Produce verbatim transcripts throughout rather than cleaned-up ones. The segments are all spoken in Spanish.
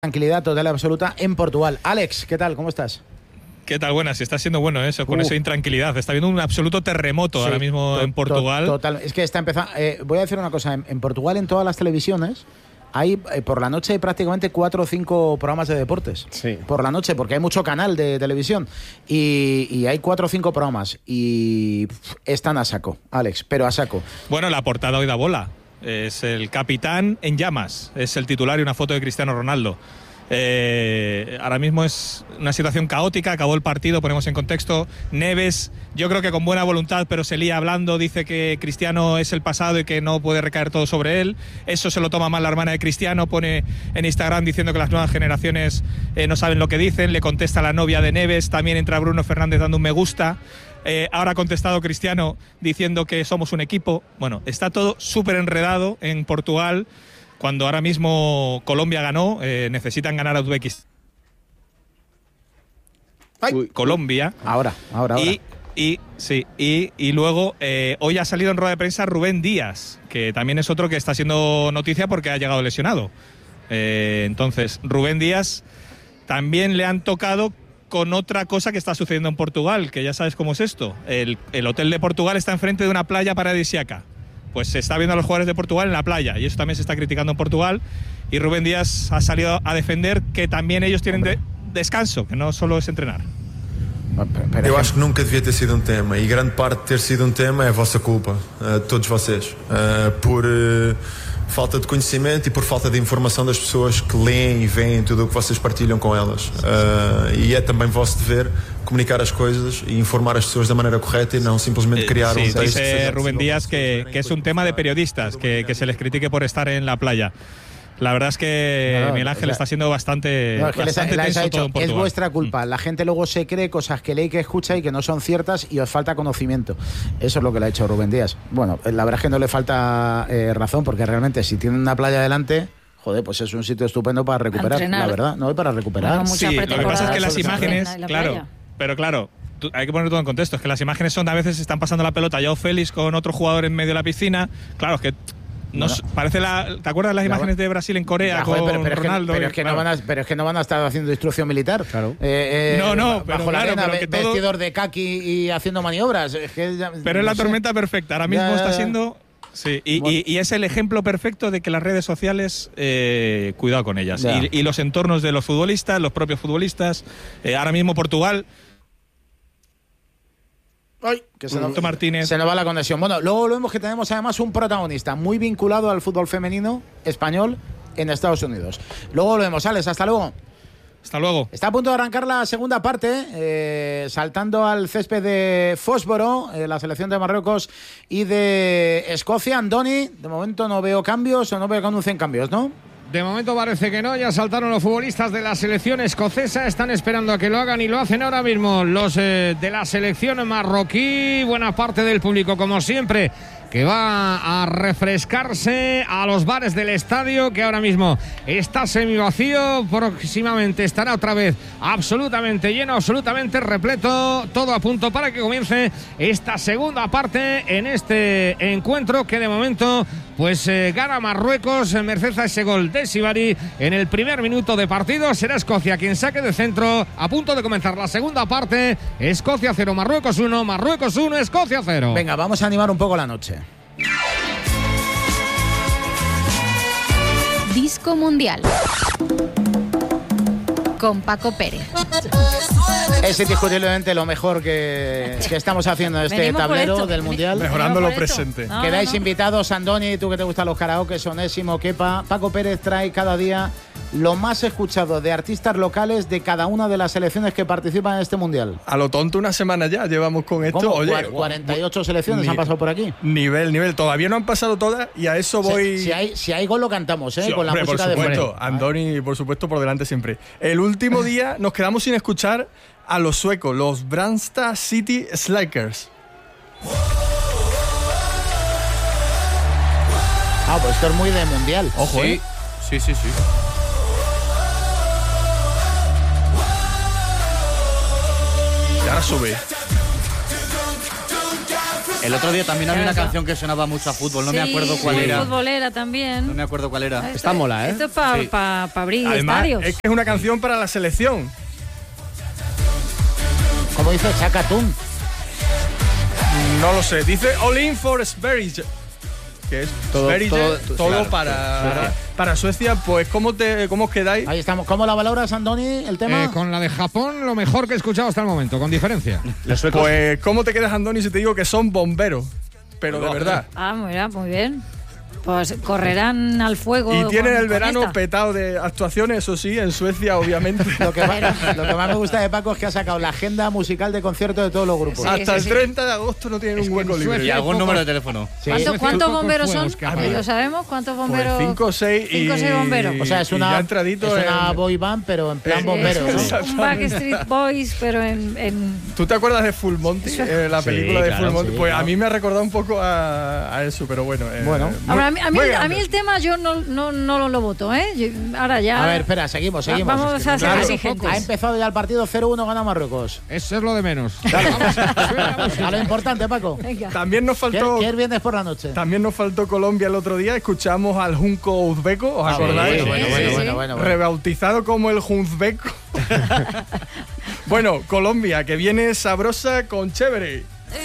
Tranquilidad total y absoluta en Portugal. Alex, ¿qué tal? ¿Cómo estás? ¿Qué tal? Buenas, está siendo bueno eso, con uh. esa intranquilidad. Está habiendo un absoluto terremoto sí, ahora mismo to- en Portugal. To- total, es que está empezando. Eh, voy a decir una cosa: en, en Portugal, en todas las televisiones, hay eh, por la noche hay prácticamente cuatro o cinco programas de deportes. Sí. Por la noche, porque hay mucho canal de televisión. Y, y hay cuatro o cinco programas. Y pff, están a saco, Alex, pero a saco. Bueno, la portada hoy da bola. Es el capitán en llamas. Es el titular y una foto de Cristiano Ronaldo. Eh, ahora mismo es una situación caótica. Acabó el partido, ponemos en contexto. Neves, yo creo que con buena voluntad, pero se lía hablando, dice que Cristiano es el pasado y que no puede recaer todo sobre él. Eso se lo toma mal la hermana de Cristiano, pone en Instagram diciendo que las nuevas generaciones eh, no saben lo que dicen. Le contesta la novia de Neves, también entra Bruno Fernández dando un me gusta. Eh, ahora ha contestado Cristiano diciendo que somos un equipo. Bueno, está todo súper enredado en Portugal. Cuando ahora mismo Colombia ganó, eh, necesitan ganar a Uzbekistán. Ay, Colombia. Ahora, ahora, ahora. Y, y, sí, y, y luego eh, hoy ha salido en rueda de prensa Rubén Díaz, que también es otro que está siendo noticia porque ha llegado lesionado. Eh, entonces, Rubén Díaz también le han tocado con otra cosa que está sucediendo en Portugal, que ya sabes cómo es esto. El, el hotel de Portugal está enfrente de una playa paradisíaca. Pues se está viendo a los jugadores de Portugal en la playa y eso también se está criticando en Portugal. Y Rubén Díaz ha salido a defender que también ellos tienen de, descanso, que no solo es entrenar. Eu acho que nunca devia ter sido um tema e grande parte de ter sido um tema é a vossa culpa, uh, todos vocês, uh, por uh, falta de conhecimento e por falta de informação das pessoas que leem e veem tudo o que vocês partilham com elas. Uh, e é também vosso dever comunicar as coisas e informar as pessoas da maneira correta e não simplesmente criar eh, sí, un texto. Dice Rubén Díaz que, que es un tema de periodistas, que, que se les critique por estar en la playa. La verdad es que no, no, Miguel Ángel o sea, está siendo bastante, no, es que bastante les, les tenso ha dicho, todo en Portugal. Es vuestra culpa. La gente luego se cree cosas que lee y que escucha y que no son ciertas y os falta conocimiento. Eso es lo que le ha hecho Rubén Díaz. Bueno, la verdad es que no le falta eh, razón, porque realmente si tiene una playa delante, joder, pues es un sitio estupendo para recuperar, la verdad, no para recuperar. Bueno, sí, lo que pasa es que las imágenes, claro, pero claro, tú, hay que poner todo en contexto, es que las imágenes son, a veces están pasando la pelota Joao Félix con otro jugador en medio de la piscina, claro, es que Nos bueno, parece la, ¿te acuerdas las imágenes de Brasil en Corea ya, joder, con pero, pero Ronaldo? Es que, pero, es que claro. no van a, pero es que no van a estar haciendo instrucción militar. Claro. Eh, eh, no, no, bajo pero la claro, arena, pero que todo... vestidor de kaki y haciendo maniobras. Es que ya, pero es no la sé. tormenta perfecta. Ahora mismo ya, está ya, siendo... Sí, y, bueno. y, y es el ejemplo perfecto de que las redes sociales, eh, cuidado con ellas. Y, y los entornos de los futbolistas, los propios futbolistas. Eh, ahora mismo Portugal... Ay, que se nos, Martínez. se nos va la conexión. Bueno, luego lo vemos que tenemos además un protagonista muy vinculado al fútbol femenino español en Estados Unidos. Luego lo vemos, Alex, hasta luego. Hasta luego. Está a punto de arrancar la segunda parte, eh, saltando al césped de Fósforo, eh, la selección de Marruecos y de Escocia. Andoni, de momento no veo cambios o no veo que anuncien cambios, ¿no? De momento parece que no, ya saltaron los futbolistas de la selección escocesa, están esperando a que lo hagan y lo hacen ahora mismo los eh, de la selección marroquí, buena parte del público como siempre, que va a refrescarse a los bares del estadio, que ahora mismo está semivacío, próximamente estará otra vez absolutamente lleno, absolutamente repleto, todo a punto para que comience esta segunda parte en este encuentro que de momento pues eh, gana Marruecos, merced a ese gol de Sibari en el primer minuto de partido. Será Escocia quien saque de centro, a punto de comenzar la segunda parte. Escocia cero, Marruecos uno, Marruecos uno, Escocia cero. Venga, vamos a animar un poco la noche. Disco Mundial con Paco Pérez. Es indiscutiblemente lo mejor que, que estamos haciendo en este Venimos tablero del Mundial. Mejorando lo presente. No, Quedáis no, no. invitados, Andoni, tú que te gustan los karaoke, Onésimo, Kepa. Paco Pérez trae cada día lo más escuchado de artistas locales de cada una de las selecciones que participan en este Mundial. A lo tonto una semana ya llevamos con esto. ¿Cómo? Oye, cuarenta y ocho selecciones ni, han pasado por aquí. Nivel, nivel. Todavía no han pasado todas y a eso voy... Si, si, hay, si hay gol lo cantamos, ¿eh? Sí, con hombre, la música por de supuesto. fondo. Andoni, por supuesto, por delante siempre. El último día nos quedamos sin escuchar a los suecos, los Brandsta City Slikers. Ah, pues esto es muy de Mundial. Ojo, sí. ¿eh? Sí, sí, sí. Y ahora sube. El El otro día también había una canción que sonaba mucho a fútbol, no sí, me acuerdo cuál sí, era. futbolera también. No me acuerdo cuál era. Esto, Está mola, ¿eh? Esto es para Sí. pa, pa abrir Además, estadios. es que es una canción para la selección. Como dice Chacatún. No lo sé. Dice All In for Sverige. Que es Todo- Sverige, todo- todo, claro, para, claro. para Suecia. Pues, ¿cómo, te, ¿cómo os quedáis? Ahí estamos. ¿Cómo la valoras, Andoni, el tema? Eh, con la de Japón, lo mejor que he escuchado hasta el momento, con diferencia. Los suecos. Pues, ¿cómo te quedas, Andoni, si te digo que son bomberos? Pero de verdad. Ah, mira, muy bien. Pues correrán al fuego. Y tienen con- el con verano esta. petado de actuaciones, eso sí, en Suecia, obviamente. Lo que, más, lo que más me gusta de Paco es que ha sacado la agenda musical de conciertos de todos los grupos. Sí, Hasta sí, el sí. treinta de agosto no tienen Es un que hueco en libre. Suecia- Y algún Poco- número de teléfono. Sí. ¿Cuánto- Suecia ¿Cuántos pocos bomberos son? fuegos que A ver, apagar. ¿lo sabemos? ¿Cuántos Pues bomberos? cinco o seis. Cinco o seis bomberos. O sea, es y una, ya es entradito una en- boy band, pero en plan Eh, bombero. eso, ¿no? exacto. Un Backstreet Boys, pero en... en ¿Tú te acuerdas de Full Monty? Eh, la Sí, película de claro, Full Monty. sí, pues claro. a mí me ha recordado un poco a, a eso, pero bueno. eh, Bueno. muy- Ahora, a mí, a mí- muy a grande. mí el tema yo no, no, no lo, lo voto, ¿eh? Yo- ahora ya... A ver, espera, seguimos, seguimos. Vamos Es que a ser claro. exigentes. Ha empezado ya el partido cero uno, gana Marruecos. Eso es lo de menos. Vamos, suena la música. A lo importante, Paco. Venga. También nos ¿Qué, faltó. qué es viernes por la noche? También nos faltó Colombia el otro día. Escuchamos al Junco Uzbeko, ¿os Ah, acordáis? bueno, bueno, Sí, bueno, sí, bueno, sí. bueno, bueno. Rebautizado como el Junzbeko. Bueno, Colombia, que viene sabrosa con chévere.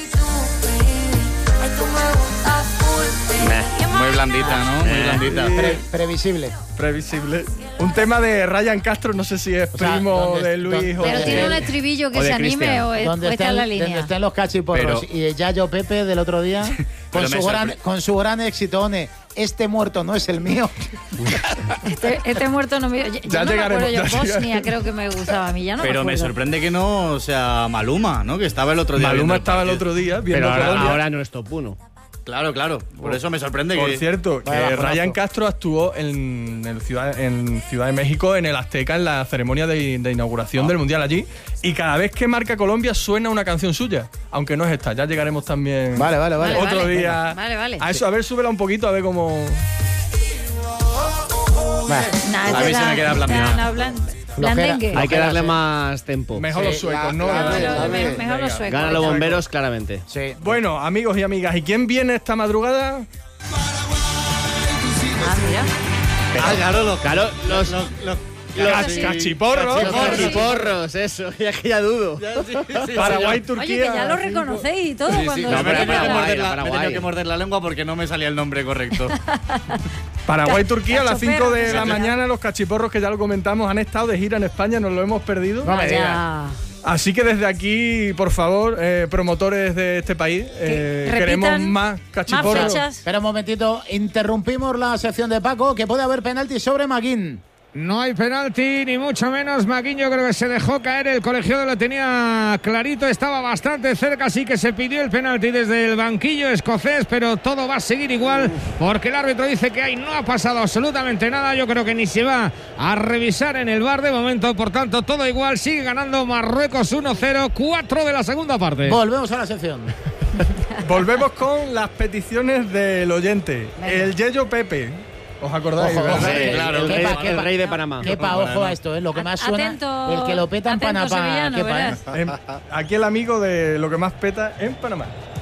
Muy blandita, ¿no? Muy blandita. Pre- previsible. Previsible. Un tema de Ryan Castro, no sé si es O sea, primo ¿dónde- de Luis dónde- o Pero de- tiene un estribillo que o de se anime Cristian. o, es, Donde o está en la estén, donde línea. estén los cachiporros Pero- y el Yayo Pepe del otro día con Pero me su, gran, sorpre- con su gran éxito, One, este muerto no es el mío. Este, este muerto no me... Ya, Ya no me llegaremos, acuerdo yo. ya Bosnia llegaremos. creo que me gustaba a mí, ya no Pero me me acuerdo. sorprende que no sea Maluma, ¿no? Que estaba el otro día. Maluma viendo estaba el partido. otro día viendo Pero ahora, Colombia. ahora no es top uno. Claro, claro. Por eso me sorprende Por que. cierto, que Vaya bajonazo. Ryan Castro actuó en, el ciudad, en Ciudad de México, en el Azteca, en la ceremonia de, de inauguración del Mundial allí. Y cada vez que marca Colombia suena una canción suya. Aunque no es esta, ya llegaremos también Vale, vale, vale. Vale, otro vale. día. Vale, vale. A eso, a ver, súbela un poquito, a ver cómo. Va. Nah, A este mí se era- me queda blandita. era blan- blandengue. Hay que darle sí. más tempo. Mejor Sí, los suecos, la- ¿no? la- Mejor, la- lo- la- me- mejor los venga. suecos. Ganan los bomberos claramente. Sí. Bueno, amigos y amigas, ¿y quién viene esta madrugada? Ah, mira. Ah, claro, los. Claro, los, los, los- Los sí. cachiporros. los cachiporros, eso, ya que ya dudo. Paraguay, Oye, Turquía. que ya lo reconocéis y todo Sí, sí, cuando no, os me, he para tenido que toca. Paraguay, morder la, para me he Paraguay. tenido que morder la lengua porque no me salía el nombre correcto. Paraguay, Turquía, a las Cachopero, cinco de la etcétera. mañana, los cachiporros que ya lo comentamos han estado de gira en España, nos lo hemos perdido. No me Vaya. digas. Así que desde aquí, por favor, eh, promotores de este país, eh, repitan queremos más Más cachiporros. fechas. Espera un momentito, interrumpimos la sección de Paco, que puede haber penalti sobre Maguín. No hay penalti, ni mucho menos. Maguín yo creo que se dejó caer. El colegiado lo tenía clarito, estaba bastante cerca, así que se pidió el penalti desde el banquillo escocés, pero todo va a seguir igual porque el árbitro dice que ahí no ha pasado absolutamente nada. Yo creo que ni se va a revisar en el V A R de momento, por tanto todo igual. Sigue ganando Marruecos uno cero, cuatro de la segunda parte. Volvemos a la sección. Volvemos con las peticiones del oyente. El Yeyo Pepe. ¿Os acordáis? Ojo, verdad? ojo, Sí, que- claro, el que- rey, que- de- que- el rey de Panamá. Kepa, ojo a esto, es lo que más suena. Atento, el que lo peta en atento, Panamá. sevillano, Kepa, ¿eh? verás. En- aquí el amigo de lo que más peta en Panamá.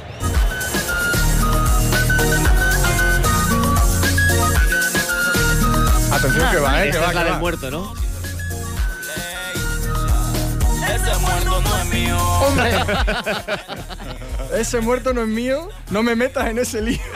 Atención que va, eh, que Esta va, es la que del va. muerto, ¿no? Hombre, ese muerto no es mío, no me metas en ese lío.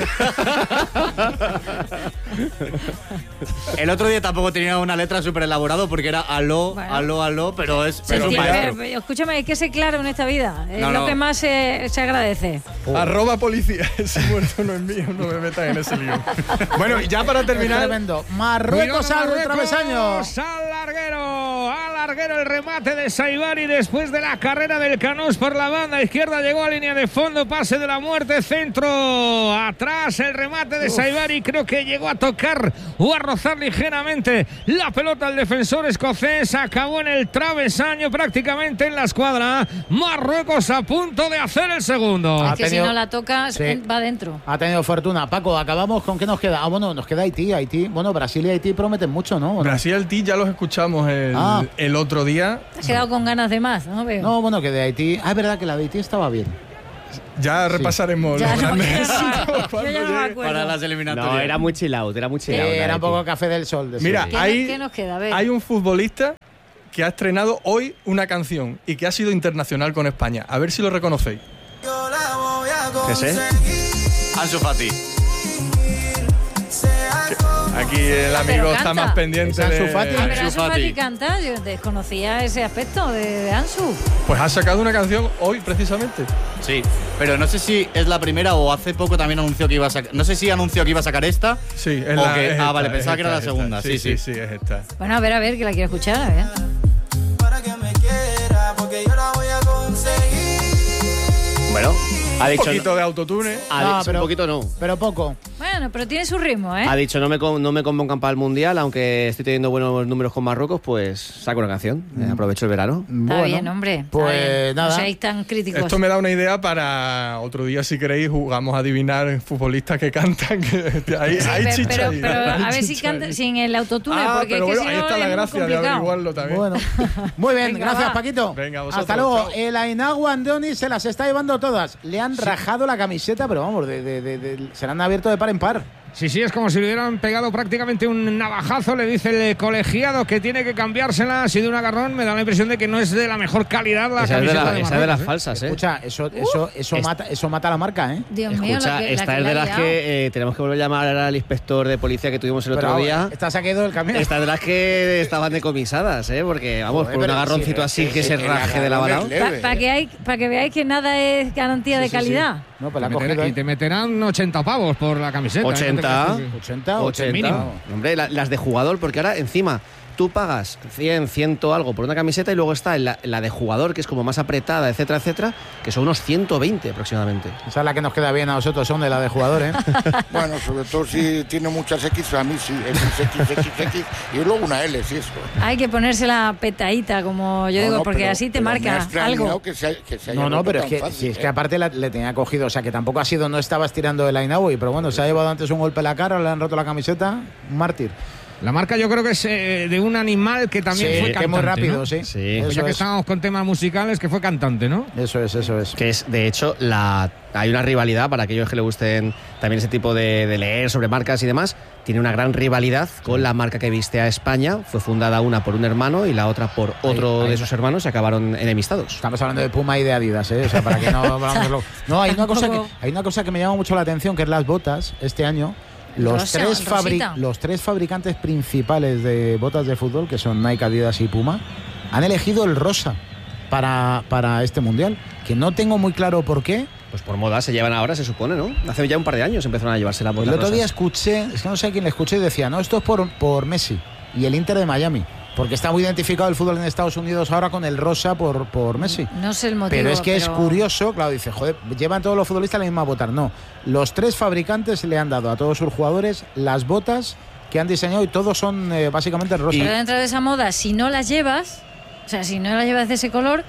El otro día tampoco tenía una letra súper elaborado porque era aló, Bueno. aló, aló, pero es. Se Pero entiende, maestro. pero, escúchame, hay que ser claro en esta vida. Es No, lo no. que más se, se agradece. Arroba policía, ese muerto no es mío, no me metas en ese lío. Bueno, y ya para Es terminar, tremendo. Marruecos Cuidado, al travesaño. Marruecos, al larguero, al larguero el remate de Saibari después de la carrera del Canós por la banda izquierda, llegó a línea de fondo, pase de la muerte, centro, atrás el remate de Saibari, creo que llegó a tocar o a rozar ligeramente la pelota al defensor escocés, acabó en el travesaño prácticamente en la escuadra. Marruecos a punto de hacer el segundo. Ha Es que tenido- si no la tocas, Sí. eh, va dentro. Ha tenido fortuna. Paco, acabamos con qué nos queda. Ah, bueno, nos queda Haití, Haití. Bueno, Brasil y Haití prometen mucho, ¿no? ¿O no? Brasil y Haití ya los escuchamos el, Ah. el otro día. Te has quedado con ganas de más, ¿no? Veo. No, bueno, que de Haití. Ah, es verdad que la de Haití estaba bien. Ya repasaremos Ya los no, grandes yo éxitos cuando ya no me llegue. acuerdo. Para las eliminatorias. No, era muy chill out, era muy chill out. Eh, la era un de poco aquí. café del sol. de Mira, sí. ¿Qué, hay- ¿Qué nos queda? A ver. Hay un futbolista que ha estrenado hoy una canción y que ha sido internacional con España. A ver si lo reconocéis. ¿Qué sé? Ansu Fati. Aquí el amigo Pero está canta. más pendiente ¿Es Ansu de... Fati? Ah, pero Ansu Ansu Fati Fati. canta, yo desconocía ese aspecto de, de Ansu. Pues ha sacado una canción hoy precisamente. Sí, pero no sé si es la primera o hace poco también anunció que iba a sacar. No sé si anunció que iba a sacar esta. Sí, es O la, que- es ah, esta, vale, es pensaba que era esta, la es segunda, esta. sí, sí, sí. sí, es esta. Bueno, a ver, a ver, que la quiero escuchar, a ver. Bueno, ha Un dicho. poquito de autotune. Ha No, dicho pero- un poquito no. Pero poco. Bueno, pero tiene su ritmo, ¿eh? Ha dicho no me, con- no me convocan para el Mundial, aunque estoy teniendo buenos números con Marruecos, pues saco una canción. Eh, aprovecho el verano. Está Bueno, bien, hombre. está Pues bien. nada. No seáis tan críticos. Esto me da una idea para otro día, si queréis, jugamos a adivinar futbolistas que cantan. Que hay, Sí, hay pe- chicha pero, ahí, pero hay a ver si chicha canta ahí. sin el autotune, Ah, porque pero es que bueno, si ahí no está es la muy gracia de complicado. averiguarlo también. Bueno, muy bien, Venga, gracias va. Paquito. Venga, vosotros, Hasta luego. chao. El Ainagua Andoni se las está llevando todas. Le han rajado la camiseta, pero vamos, de, de- de- de- se la han abierto de par en par. Sí, sí, es como si le hubieran pegado prácticamente un navajazo. Le dice el colegiado que tiene que cambiársela. Ha sido un agarrón. Me da la impresión de que no es de la mejor calidad la Esa es de, camiseta la- de esa es de las Marruecos, ¿eh? falsas, ¿eh? Escucha, eso, eso, eso, es- mata, eso mata la marca, ¿eh? Dios mío, Escucha, la que, la esta que es le de ha las liado. que eh, tenemos que volver a llamar al inspector de policía que tuvimos el Pero otro ahora, día. esta se ha caído del camión. Esta es de las que estaban decomisadas, ¿eh? Porque, vamos, Joder, por un pero agarroncito sí, así sí, que sí, se el raje de la agarrón balada. es Para que, hay- pa' que veáis que nada es garantía de Sí, sí, sí. calidad. No, pues la ha Te cogido, meterán- ¿eh? y te meterán ochenta pavos por la camiseta. ¿eh? ochenta. No te creas tú que- ochenta, ochenta. mínimo. Hombre, la- las de jugador, porque ahora encima tú pagas cien, cien algo por una camiseta y luego está la, la de jugador, que es como más apretada, etcétera, etcétera, que son unos ciento veinte aproximadamente. Esa es la que nos queda bien a nosotros, son de la de jugador, ¿eh? Bueno, sobre todo si tiene muchas X, a mí sí, X, X, X, X, y luego una L, sí, eso. Hay que ponérsela petadita, como yo No, digo, no, porque pero- así te pero me ha marca extrañado algo. Que se, que se haya No, no, roto pero es tan que, fácil, si es ¿eh? que aparte la- le tenía cogido, o sea, que tampoco ha sido, no estabas tirando el Ainaui, pero bueno, se ha llevado antes un golpe en la cara, le han roto la camiseta, un mártir. La marca yo creo que es eh, de un animal que también Sí, fue que cantante, es muy rápido, ¿no? sí. Sí. Pues ya Eso que es. estábamos con temas musicales, que fue cantante, ¿no? Eso es, eso es. Que es, de hecho, la hay una rivalidad para aquellos que le gusten también ese tipo de, de leer sobre marcas y demás. Tiene una gran rivalidad con la marca que viste a España. Fue fundada una por un hermano y la otra por otro Ahí- ahí de va. sus hermanos y acabaron enemistados. Estamos hablando de Puma y de Adidas, ¿eh? O sea, para que no hablamos lo- No, hay una, cosa que, Tampoco. hay una cosa que me llama mucho la atención, que es las botas este año. Los, Rosa, tres, fabri- rosita. los tres fabricantes principales de botas de fútbol, que son Nike, Adidas y Puma, han elegido el rosa para, para este mundial. Que no tengo muy claro por qué. Pues por moda se llevan ahora, se supone, ¿no? Hace ya un par de años empezaron a llevarse la botas El otro día rosas. escuché, es que no sé a quién le escuché y decía, no, esto es por, por Messi y el Inter de Miami. Porque está muy identificado el fútbol en Estados Unidos ahora con el rosa por, por Messi. No sé el motivo. Pero es que es pero- curioso, claro, dice, joder, llevan todos los futbolistas la misma bota. No, los tres fabricantes le han dado a todos sus jugadores las botas que han diseñado y todos son eh, básicamente rosas. Pero dentro de esa moda, si no las llevas, o sea, si no las llevas de ese color,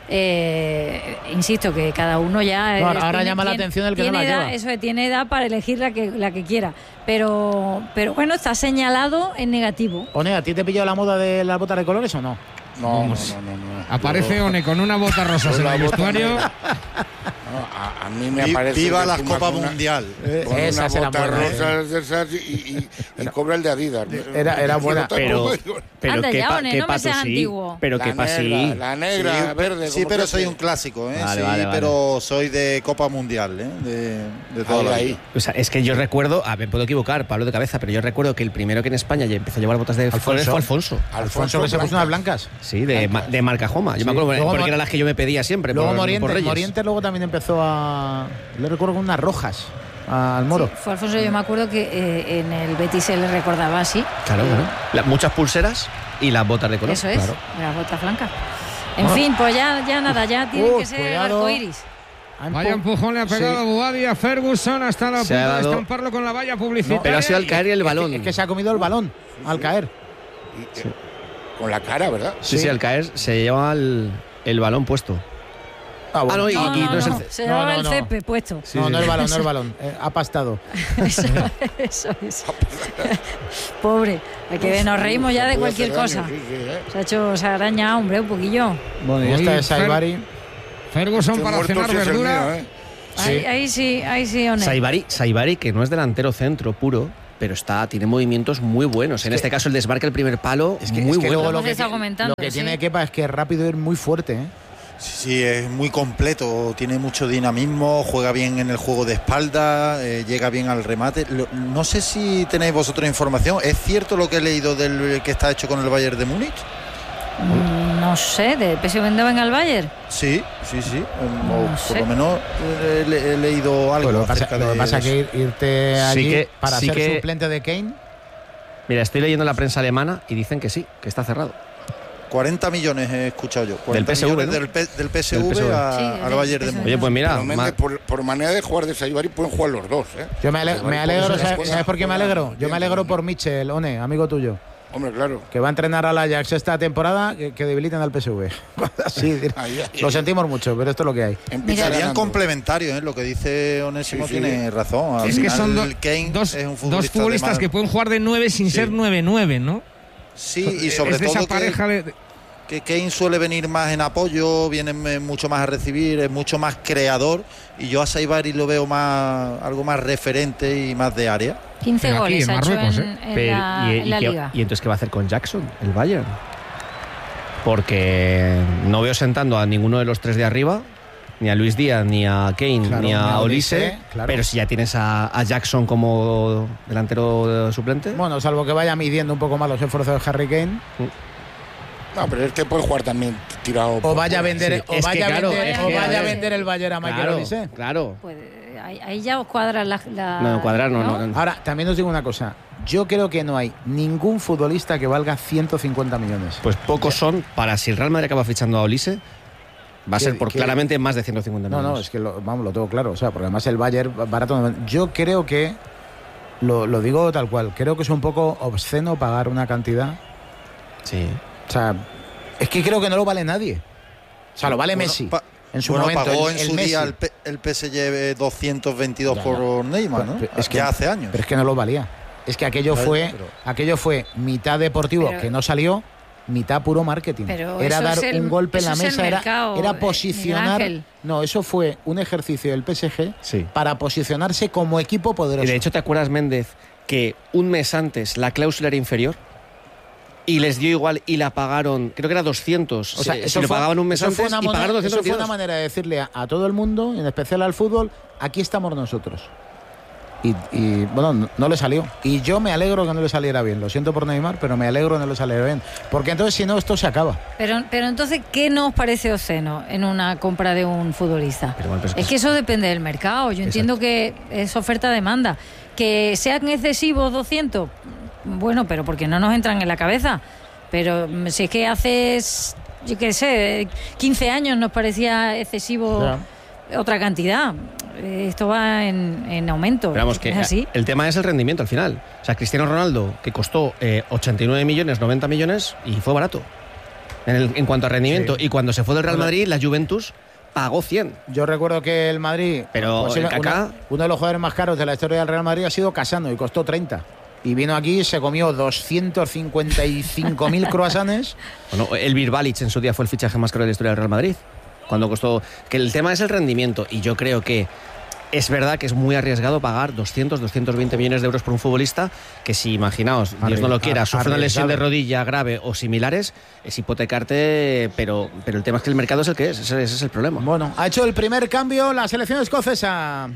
eh, insisto que cada uno ya. No, eh, ahora llama la atención el que no tiene las edad, lleva. Eso es, tiene edad para elegir la que, la que quiera. Pero, pero bueno, está señalado en negativo. One, ¿a ti te pilló la moda de las botas de colores o no? No, no, Vamos. no, no, no. Aparece Yo- One con una bota rosa yo en la el bota vestuario. negra. No, a, a mí me Vi- aparece. viva que la encima Copa con una- Mundial. Eh, Con esas una eran bota buenas, rosa de esas y, y, y cobra el de Adidas. Era- era buena, Pero, pero Anda qué, ya, pa- One, qué no me pato seas sí. antiguo. Pero La qué pa' sí. negra, la negra, Sí, verde. sí, como pero que soy se- un clásico, ¿eh? Vale, sí, vale, vale. pero soy de Copa Mundial, ¿eh? De, de toda Ahí, la ahí. vida. O sea, es que yo recuerdo, a ver, puedo equivocar, Pablo de cabeza, pero yo recuerdo que el primero que en España ya empezó a llevar botas de Alfonso. colores fue Alfonso. Alfonso, que se puso unas blancas. Sí, de, ma- de marca Joma. Yo Sí. me acuerdo Luego porque Mor- eran las que yo me pedía siempre. Luego por, por Morientes, Reyes. Morientes luego también empezó a... Le recuerdo con unas rojas al Moro. Sí, fue Alfonso, yo me acuerdo que eh, en el Betis se le recordaba así. Claro, Eh, claro. La- muchas pulseras y las botas de color. Eso es, Claro. las botas blancas. En Bueno. fin, pues ya, ya nada, ya tiene Uy, que ser cuidado. arcoiris. Ha Vaya empu- empujón le ha pegado Sí. Boadi a Ferguson hasta la Se ha punto de dado- estamparlo con la valla publicitaria. Pero ha sido al caer el Es balón. que, es que se ha comido el balón al caer. Y, eh, Con la cara, ¿verdad? Sí, sí, Sí. al caer se lleva el, el balón puesto. Ah, bueno. Ah, no, y, No, y no, no es el no, ce- se no, llevaba no, el no. césped puesto. Sí, no, sí, no sí. el balón, no el balón. Eh, ha pastado. Eso, eso es. Pobre, hay que ver, nos reímos ya de Puede cualquier hacer daño, cosa. sí, sí, ¿eh? Se ha hecho, se ha arañado, hombre, un poquillo. Bueno, y Hoy esta es Fer- Saibari. Ferguson Este para muerto cenar sí es el verdura. mío, ¿eh? Sí. Ahí, ahí sí, ahí sí, One. Saibari, Saibari, que no es delantero centro puro, pero está, tiene movimientos muy buenos. En es este que, caso, el desmarque, el primer palo, es que, muy es que bueno. Luego lo que, lo que sí. tiene Kepa es que es rápido y es muy fuerte, ¿eh? Sí, es muy completo, tiene mucho dinamismo, juega bien en el juego de espalda, eh, llega bien al remate. Lo, no sé si tenéis vosotros información, ¿es cierto lo que he leído del que está hecho con el Bayern de Múnich? Mm, no sé, ¿de P S V Eindhoven al Bayern? Sí, sí, sí, no o sé. por lo menos he, he leído algo. Pues lo que pasa, acerca lo que de pasa eso. que ir, irte allí Sí que- para sí ser que- suplente de Kane. Mira, estoy leyendo la prensa alemana y dicen que sí, que está cerrado. cuarenta millones he escuchado yo. cuarenta Del P S V, millones ¿no? del, P, del P S V, Del P S V. a- Sí, al del Bayern P S V. de Múnich. Oye, pues mira, Pero, Méndez, ma- por, por manera de jugar de Saibari pueden jugar los dos, ¿eh? Yo me, ale- Saibari me puede alegro, ser ¿sabes, buena, ¿sabes por qué me buena, alegro? Yo bien, me alegro bien. por Mitchell, One, amigo tuyo, Hombre, claro. que va a entrenar al Ajax esta temporada, que, que debiliten al P S V. Así, Ahí, ahí. lo sentimos mucho, pero esto es lo que hay. Empieza Serían ganando. complementarios, ¿eh? Lo que dice Onésimo Sí, sí. tiene razón. Al Es que final, son do- Kane dos, es un dos futbolista futbolistas de más- que pueden jugar de nueve sin Sí. ser nueve nueve, ¿no? Sí, y sobre es de todo esa pareja que, de- que Kane suele venir más en apoyo, viene eh, mucho más a recibir, es mucho más creador, y yo a Saibari lo veo más algo más referente y más de área. quince Pero aquí, goles en ha hecho Marruecos, en, ¿eh? en Pero, la, y, en y la qué- liga. y entonces, ¿qué va a hacer con Jackson, el Bayern? Porque no veo sentando a ninguno de los tres de arriba, ni a Luis Díaz, ni a Kane, Claro, ni ni a a Olise, Olise, claro. pero si ya tienes a, a Jackson como delantero suplente. Bueno, salvo que vaya midiendo un poco más los esfuerzos de Harry Kane, No, pero es que puede jugar también tirado. o por vaya a fuera. vender, Sí, o es que vaya, claro, a vender, es o que- vaya a es- vender el Bayern a Michael claro, Olise. claro. Pues, ahí, ahí ya os cuadra la... la- No, cuadrar no, no, no. Ahora, también os digo una cosa. Yo creo que no hay ningún futbolista que valga ciento cincuenta millones. Pues pocos son para si el Real Madrid acaba fichando a Olise, va a ser ¿Qué- por qué? claramente más de ciento cincuenta No, millones. no, es que lo, vamos, lo tengo claro. O sea, porque además el Bayern barato. no- Yo creo que, lo, lo digo tal cual, creo que es un poco obsceno pagar una cantidad. Sí. O sea, es que creo que no lo vale nadie. O sea, lo vale Bueno, Messi. pa- En su bueno, momento. pagó el- en el su Messi. día el, P- el P S G doscientos veintidós Ya, por Neymar, ¿no? Pero es que- ya hace años. Pero es que no lo valía. Es que aquello Claro, fue, pero- aquello fue mitad deportivo Pero- que no salió, mitad puro marketing. Pero era eso dar es el- un golpe en eso la es el mesa, era, mercado, era eh, posicionar. Miguel Ángel. No, eso fue un ejercicio del P S G Sí. para posicionarse como equipo poderoso. Y de hecho, ¿te acuerdas, Méndez, que un mes antes la cláusula era inferior? Y les dio igual y la pagaron, creo que era doscientos. O sea, si eso lo fue- pagaban un mes eso fue antes una y mona- pagaron eso doscientos fue una veintidós. manera de decirle a, a todo el mundo, en especial al fútbol, aquí estamos nosotros. Y, y, bueno, no, no le salió. Y yo me alegro que no le saliera bien. Lo siento por Neymar, pero me alegro que no le saliera bien. Porque entonces, si no, esto se acaba. Pero, pero entonces, ¿qué nos parece obsceno en una compra de un futbolista? Pero bueno, pero es que es que eso depende del mercado. Yo entiendo que es oferta-demanda. Que sean excesivos doscientos, bueno, pero porque no nos entran en la cabeza. Pero mm, si es que hace, yo qué sé, quince años nos parecía excesivo otra cantidad. Eh, Esto va en, en aumento. Pero vamos, que ¿Es así? el tema es el rendimiento al final. O sea, Cristiano Ronaldo, que costó eh, ochenta y nueve millones, noventa millones, y fue barato. En, el- en cuanto a rendimiento. Sí. Y cuando se fue del Real Bueno. Madrid, la Juventus pagó cien. Yo recuerdo que el Madrid, Pero pues, el uno- Kaká- uno de los jugadores más caros de la historia del Real Madrid ha sido Casano y costó treinta. Y vino aquí y se comió doscientos cincuenta y cinco mil croissants. Bueno, el Birbalic en su día fue el fichaje más caro de la historia del Real Madrid. Cuando costó. Que el tema es el rendimiento. Y yo creo que es verdad que es muy arriesgado pagar doscientos, doscientos veinte millones de euros por un futbolista que, si imaginaos, Dios no lo quiera, Arri- sufre una lesión de arriesgado. rodilla grave o similares, es hipotecarte, pero, pero el tema es que el mercado es el que es, ese, ese es el problema. Bueno, ha hecho el primer cambio la selección escocesa.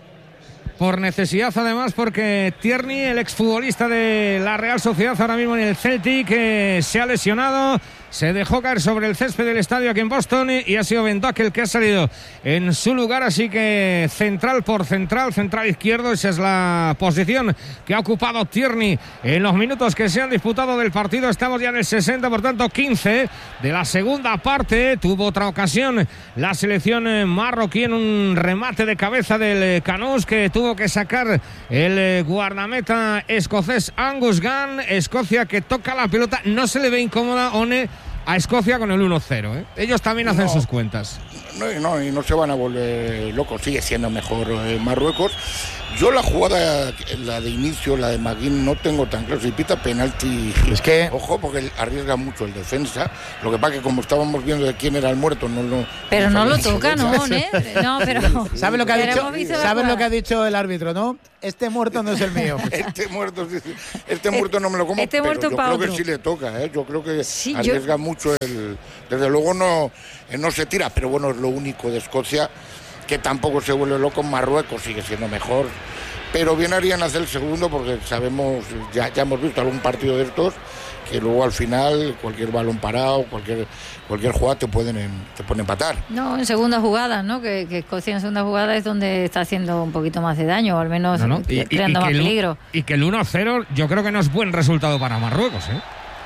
Por necesidad, además, porque Tierney, el exfutbolista de la Real Sociedad, ahora mismo en el Celtic, eh, se ha lesionado, se dejó caer sobre el césped del estadio aquí en Boston y ha sido Ben Doak el que ha salido en su lugar, así que central por central, central izquierdo, esa es la posición que ha ocupado Tierney en los minutos que se han disputado del partido. Estamos ya en el sesenta, por tanto quince de la segunda parte. Tuvo otra ocasión la selección marroquí en un remate de cabeza del Canús que tuvo que sacar el guardameta escocés Angus Gunn. Escocia que toca la pelota, no se le ve incómoda, One, a Escocia con el uno cero, ¿eh? Ellos también hacen No. sus cuentas. No, y no, y no se van a volver locos, sigue siendo mejor eh, Marruecos. Yo la jugada, la de inicio, la de Maguín, no tengo tan claro. Si pita penalti, es que ojo, porque arriesga mucho el defensa. Lo que pasa que como estábamos viendo de quién era el muerto, no lo. Pero no, no lo toca, ¿no? ¿eh? No, pero. ¿Sabes lo que ha dicho? ¿Sabes lo que ha dicho el árbitro, no? Este muerto no es el mío. este muerto, este muerto no me lo como. Este muerto pero yo para creo otro. que sí le toca, ¿eh? Yo creo que sí, arriesga yo... mucho el. Desde luego no, no se tira, pero bueno, es lo único de Escocia que tampoco se vuelve loco. Marruecos sigue siendo mejor. Pero bien harían hacer el segundo porque sabemos, ya, ya hemos visto algún partido de estos, que luego al final cualquier balón parado, cualquier cualquier jugada te pueden te pueden empatar. No, en segunda jugada, ¿no? Que, que Escocia en segunda jugada es donde está haciendo un poquito más de daño, o al menos no, no. Y, creando y, y más el, peligro. Y que el uno cero yo creo que no es buen resultado para Marruecos, ¿eh?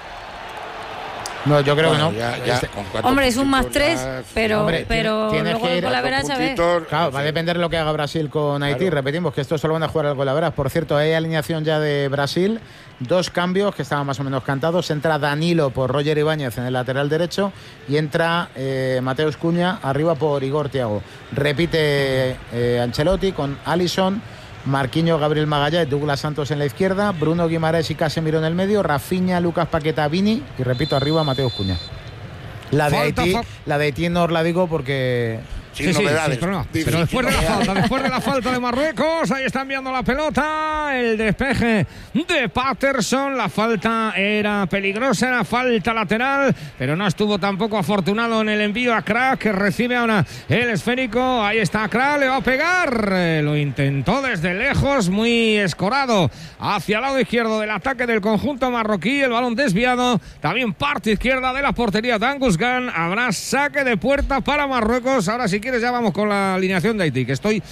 No, yo creo bueno, que no. Ya, ya, hombre, es un más tres, ya, pero, hombre, pero tienes luego que ir el golaveras a ver. Claro, va a depender de lo que haga Brasil con Haití. Claro. Repetimos que estos solo van a jugar al golaveras. Por cierto, hay alineación ya de Brasil. Dos cambios que estaban más o menos cantados. Entra Danilo por Roger Ibáñez en el lateral derecho y entra eh, Mateus Cunha arriba por Igor Thiago. Repite eh, Ancelotti con Alisson, Marquinhos, Gabriel Magallanes, Douglas Santos en la izquierda, Bruno Guimaraes y Casemiro en el medio, Rafinha, Lucas Paqueta, Vini y repito arriba Mateus Cunha. La de falta, Haití, fa... la de Haití no os la digo porque sin sí, novedades. Sí, pero, no. pero después de la falta, después de la falta de Marruecos, ahí está enviando la pelota, el despeje de Patterson, la falta era peligrosa, era falta lateral, pero no estuvo tampoco afortunado en el envío a Krak, que recibe ahora el esférico, ahí está Krak, le va a pegar, lo intentó desde lejos, muy escorado, hacia el lado izquierdo del ataque del conjunto marroquí, el balón desviado, también parte izquierda de la portería de Angus Gunn, habrá saque de puerta para Marruecos, ahora sí quieres ya vamos con la alineación de Haití, que estoy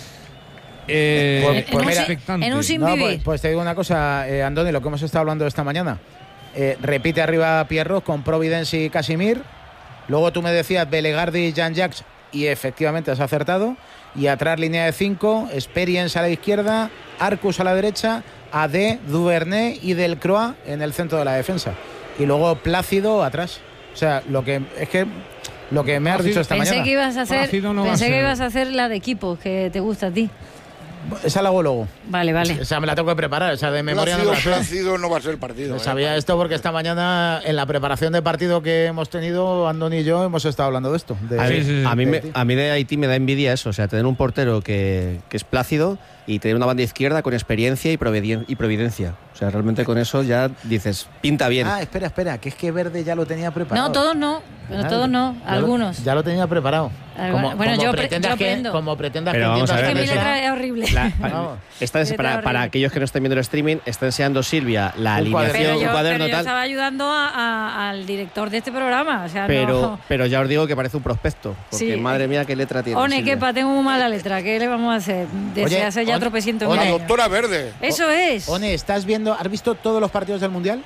eh, pues, pues mira, expectante. En un sin no, vivir. Pues, pues te digo una cosa, eh, Andoni, lo que hemos estado hablando esta mañana. Eh, repite arriba Pierrot con Providence y Casimir. Luego tú me decías Belegardi y Jean-Jacques y efectivamente has acertado. Y atrás línea de cinco, Experience a la izquierda, Arcus a la derecha, Adé, Duvernay y Delcroix en el centro de la defensa. Y luego Plácido atrás. O sea, lo que es que lo que me has dicho esta pensé mañana. Que ibas a hacer, no pensé que ibas a hacer la de equipo, que te gusta a ti. Esa la hago luego. Vale, vale. O sea, me la tengo que preparar. O sea, de memoria Plácido, no la Plácido no va a ser el partido. Eh, sabía esto porque esta mañana en la preparación de partido que hemos tenido, Andoni y yo hemos estado hablando de esto. De, a, mí, sí, sí, sí, a, mí de me, Haití. a mí de Haití me da envidia eso. O sea, tener un portero que, que es Plácido y tener una banda izquierda con experiencia y, providen- y providencia. O sea, realmente con eso ya dices, pinta bien. Ah, espera, espera, que es que Verde ya lo tenía preparado. No, todos no, pero todos no, ya algunos. Lo, ya lo tenía preparado. Como, bueno, como yo, pretendas yo que, aprendo. como pretendas pero que vamos a ver, es que mi eso, letra es horrible. La, para, esta es para, para aquellos que no estén viendo el streaming, está enseñando Silvia la un alineación, pero yo, un cuaderno pero yo tal. estaba ayudando a, a, al director de este programa. O sea, pero, no. pero ya os digo que parece un prospecto. Porque sí. madre mía, qué letra tiene. One, Silvia. quepa, tengo muy mala letra. ¿Qué le vamos a hacer? Desde hace ya tropecientos mil La años. doctora Verde. Eso es. One, ¿estás viendo, has visto todos los partidos del Mundial?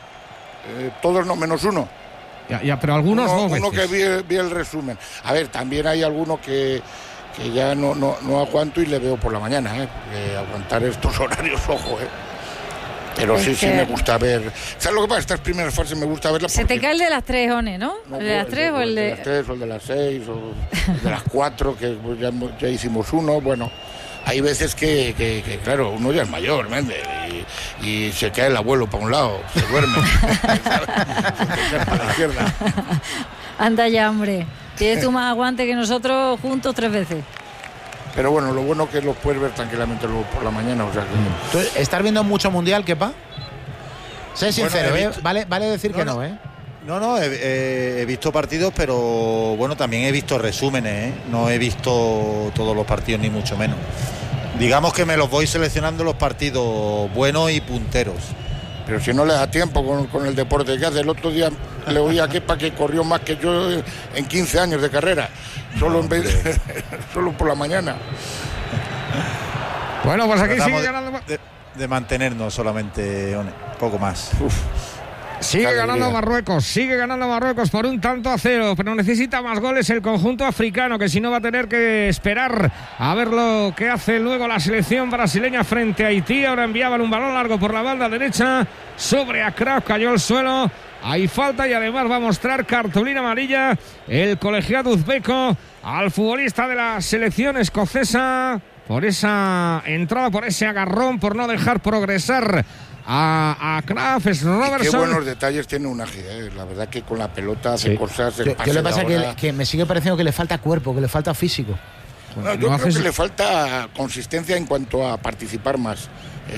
Eh, todos no, menos uno. Ya, ya, pero algunos uno, dos uno que vi, vi el resumen. A ver, también hay alguno que, que ya no, no, no aguanto y le veo por la mañana, ¿eh? Porque aguantar estos horarios, ojo, ¿eh? Pero es sí, que... sí me gusta ver. ¿Sabes lo que pasa? Estas primeras fases me gusta verlas. Se te cae el de las tres, One, ¿no? No, ¿El de las tres o el de.? El de las tres o el de las seis o el de las cuatro, que pues ya, ya hicimos uno. Bueno, hay veces que, que, que claro, uno ya es mayor, ¿me y, y se cae el abuelo para un lado, se duerme. Se cae para la izquierda. Anda ya, hombre. Tienes tú más aguante que nosotros juntos tres veces. Pero bueno, lo bueno es que los puedes ver tranquilamente luego por la mañana. O sea que... ¿Tú estás viendo mucho Mundial, Kepa? Sé sincero, bueno, ¿eh? Vale, vale decir no, que no, no, ¿eh? No, no, he, he, he visto partidos, pero bueno, también he visto resúmenes, ¿eh? No he visto todos los partidos, ni mucho menos. Digamos que me los voy seleccionando los partidos buenos y punteros. Pero si no le da tiempo con, con el deporte que hace. El otro día le oí a Kepa que corrió más que yo en quince años de carrera. Solo, no, en vez de, solo por la mañana. Bueno, pues aquí Tratamos sigue ganando. De, de mantenernos solamente, un poco más. Uf. Sigue ganando Marruecos, sigue ganando Marruecos por un tanto a cero, pero necesita más goles el conjunto africano, que si no va a tener que esperar a ver lo que hace luego la selección brasileña frente a Haití. Ahora enviaban un balón largo por la banda derecha sobre Akraf, cayó al suelo. Hay falta y además va a mostrar cartulina amarilla el colegiado uzbeco al futbolista de la selección escocesa por esa entrada, por ese agarrón, por no dejar progresar a, a Krafth, es Robertson. Y qué buenos detalles tiene Unai, ¿eh? La verdad que con la pelota hace Sí. cosas. ¿Qué, ¿qué le pasa? Que, que me sigue pareciendo que le falta cuerpo, que le falta físico. No, yo No creo haces- que le falta consistencia en cuanto a participar más.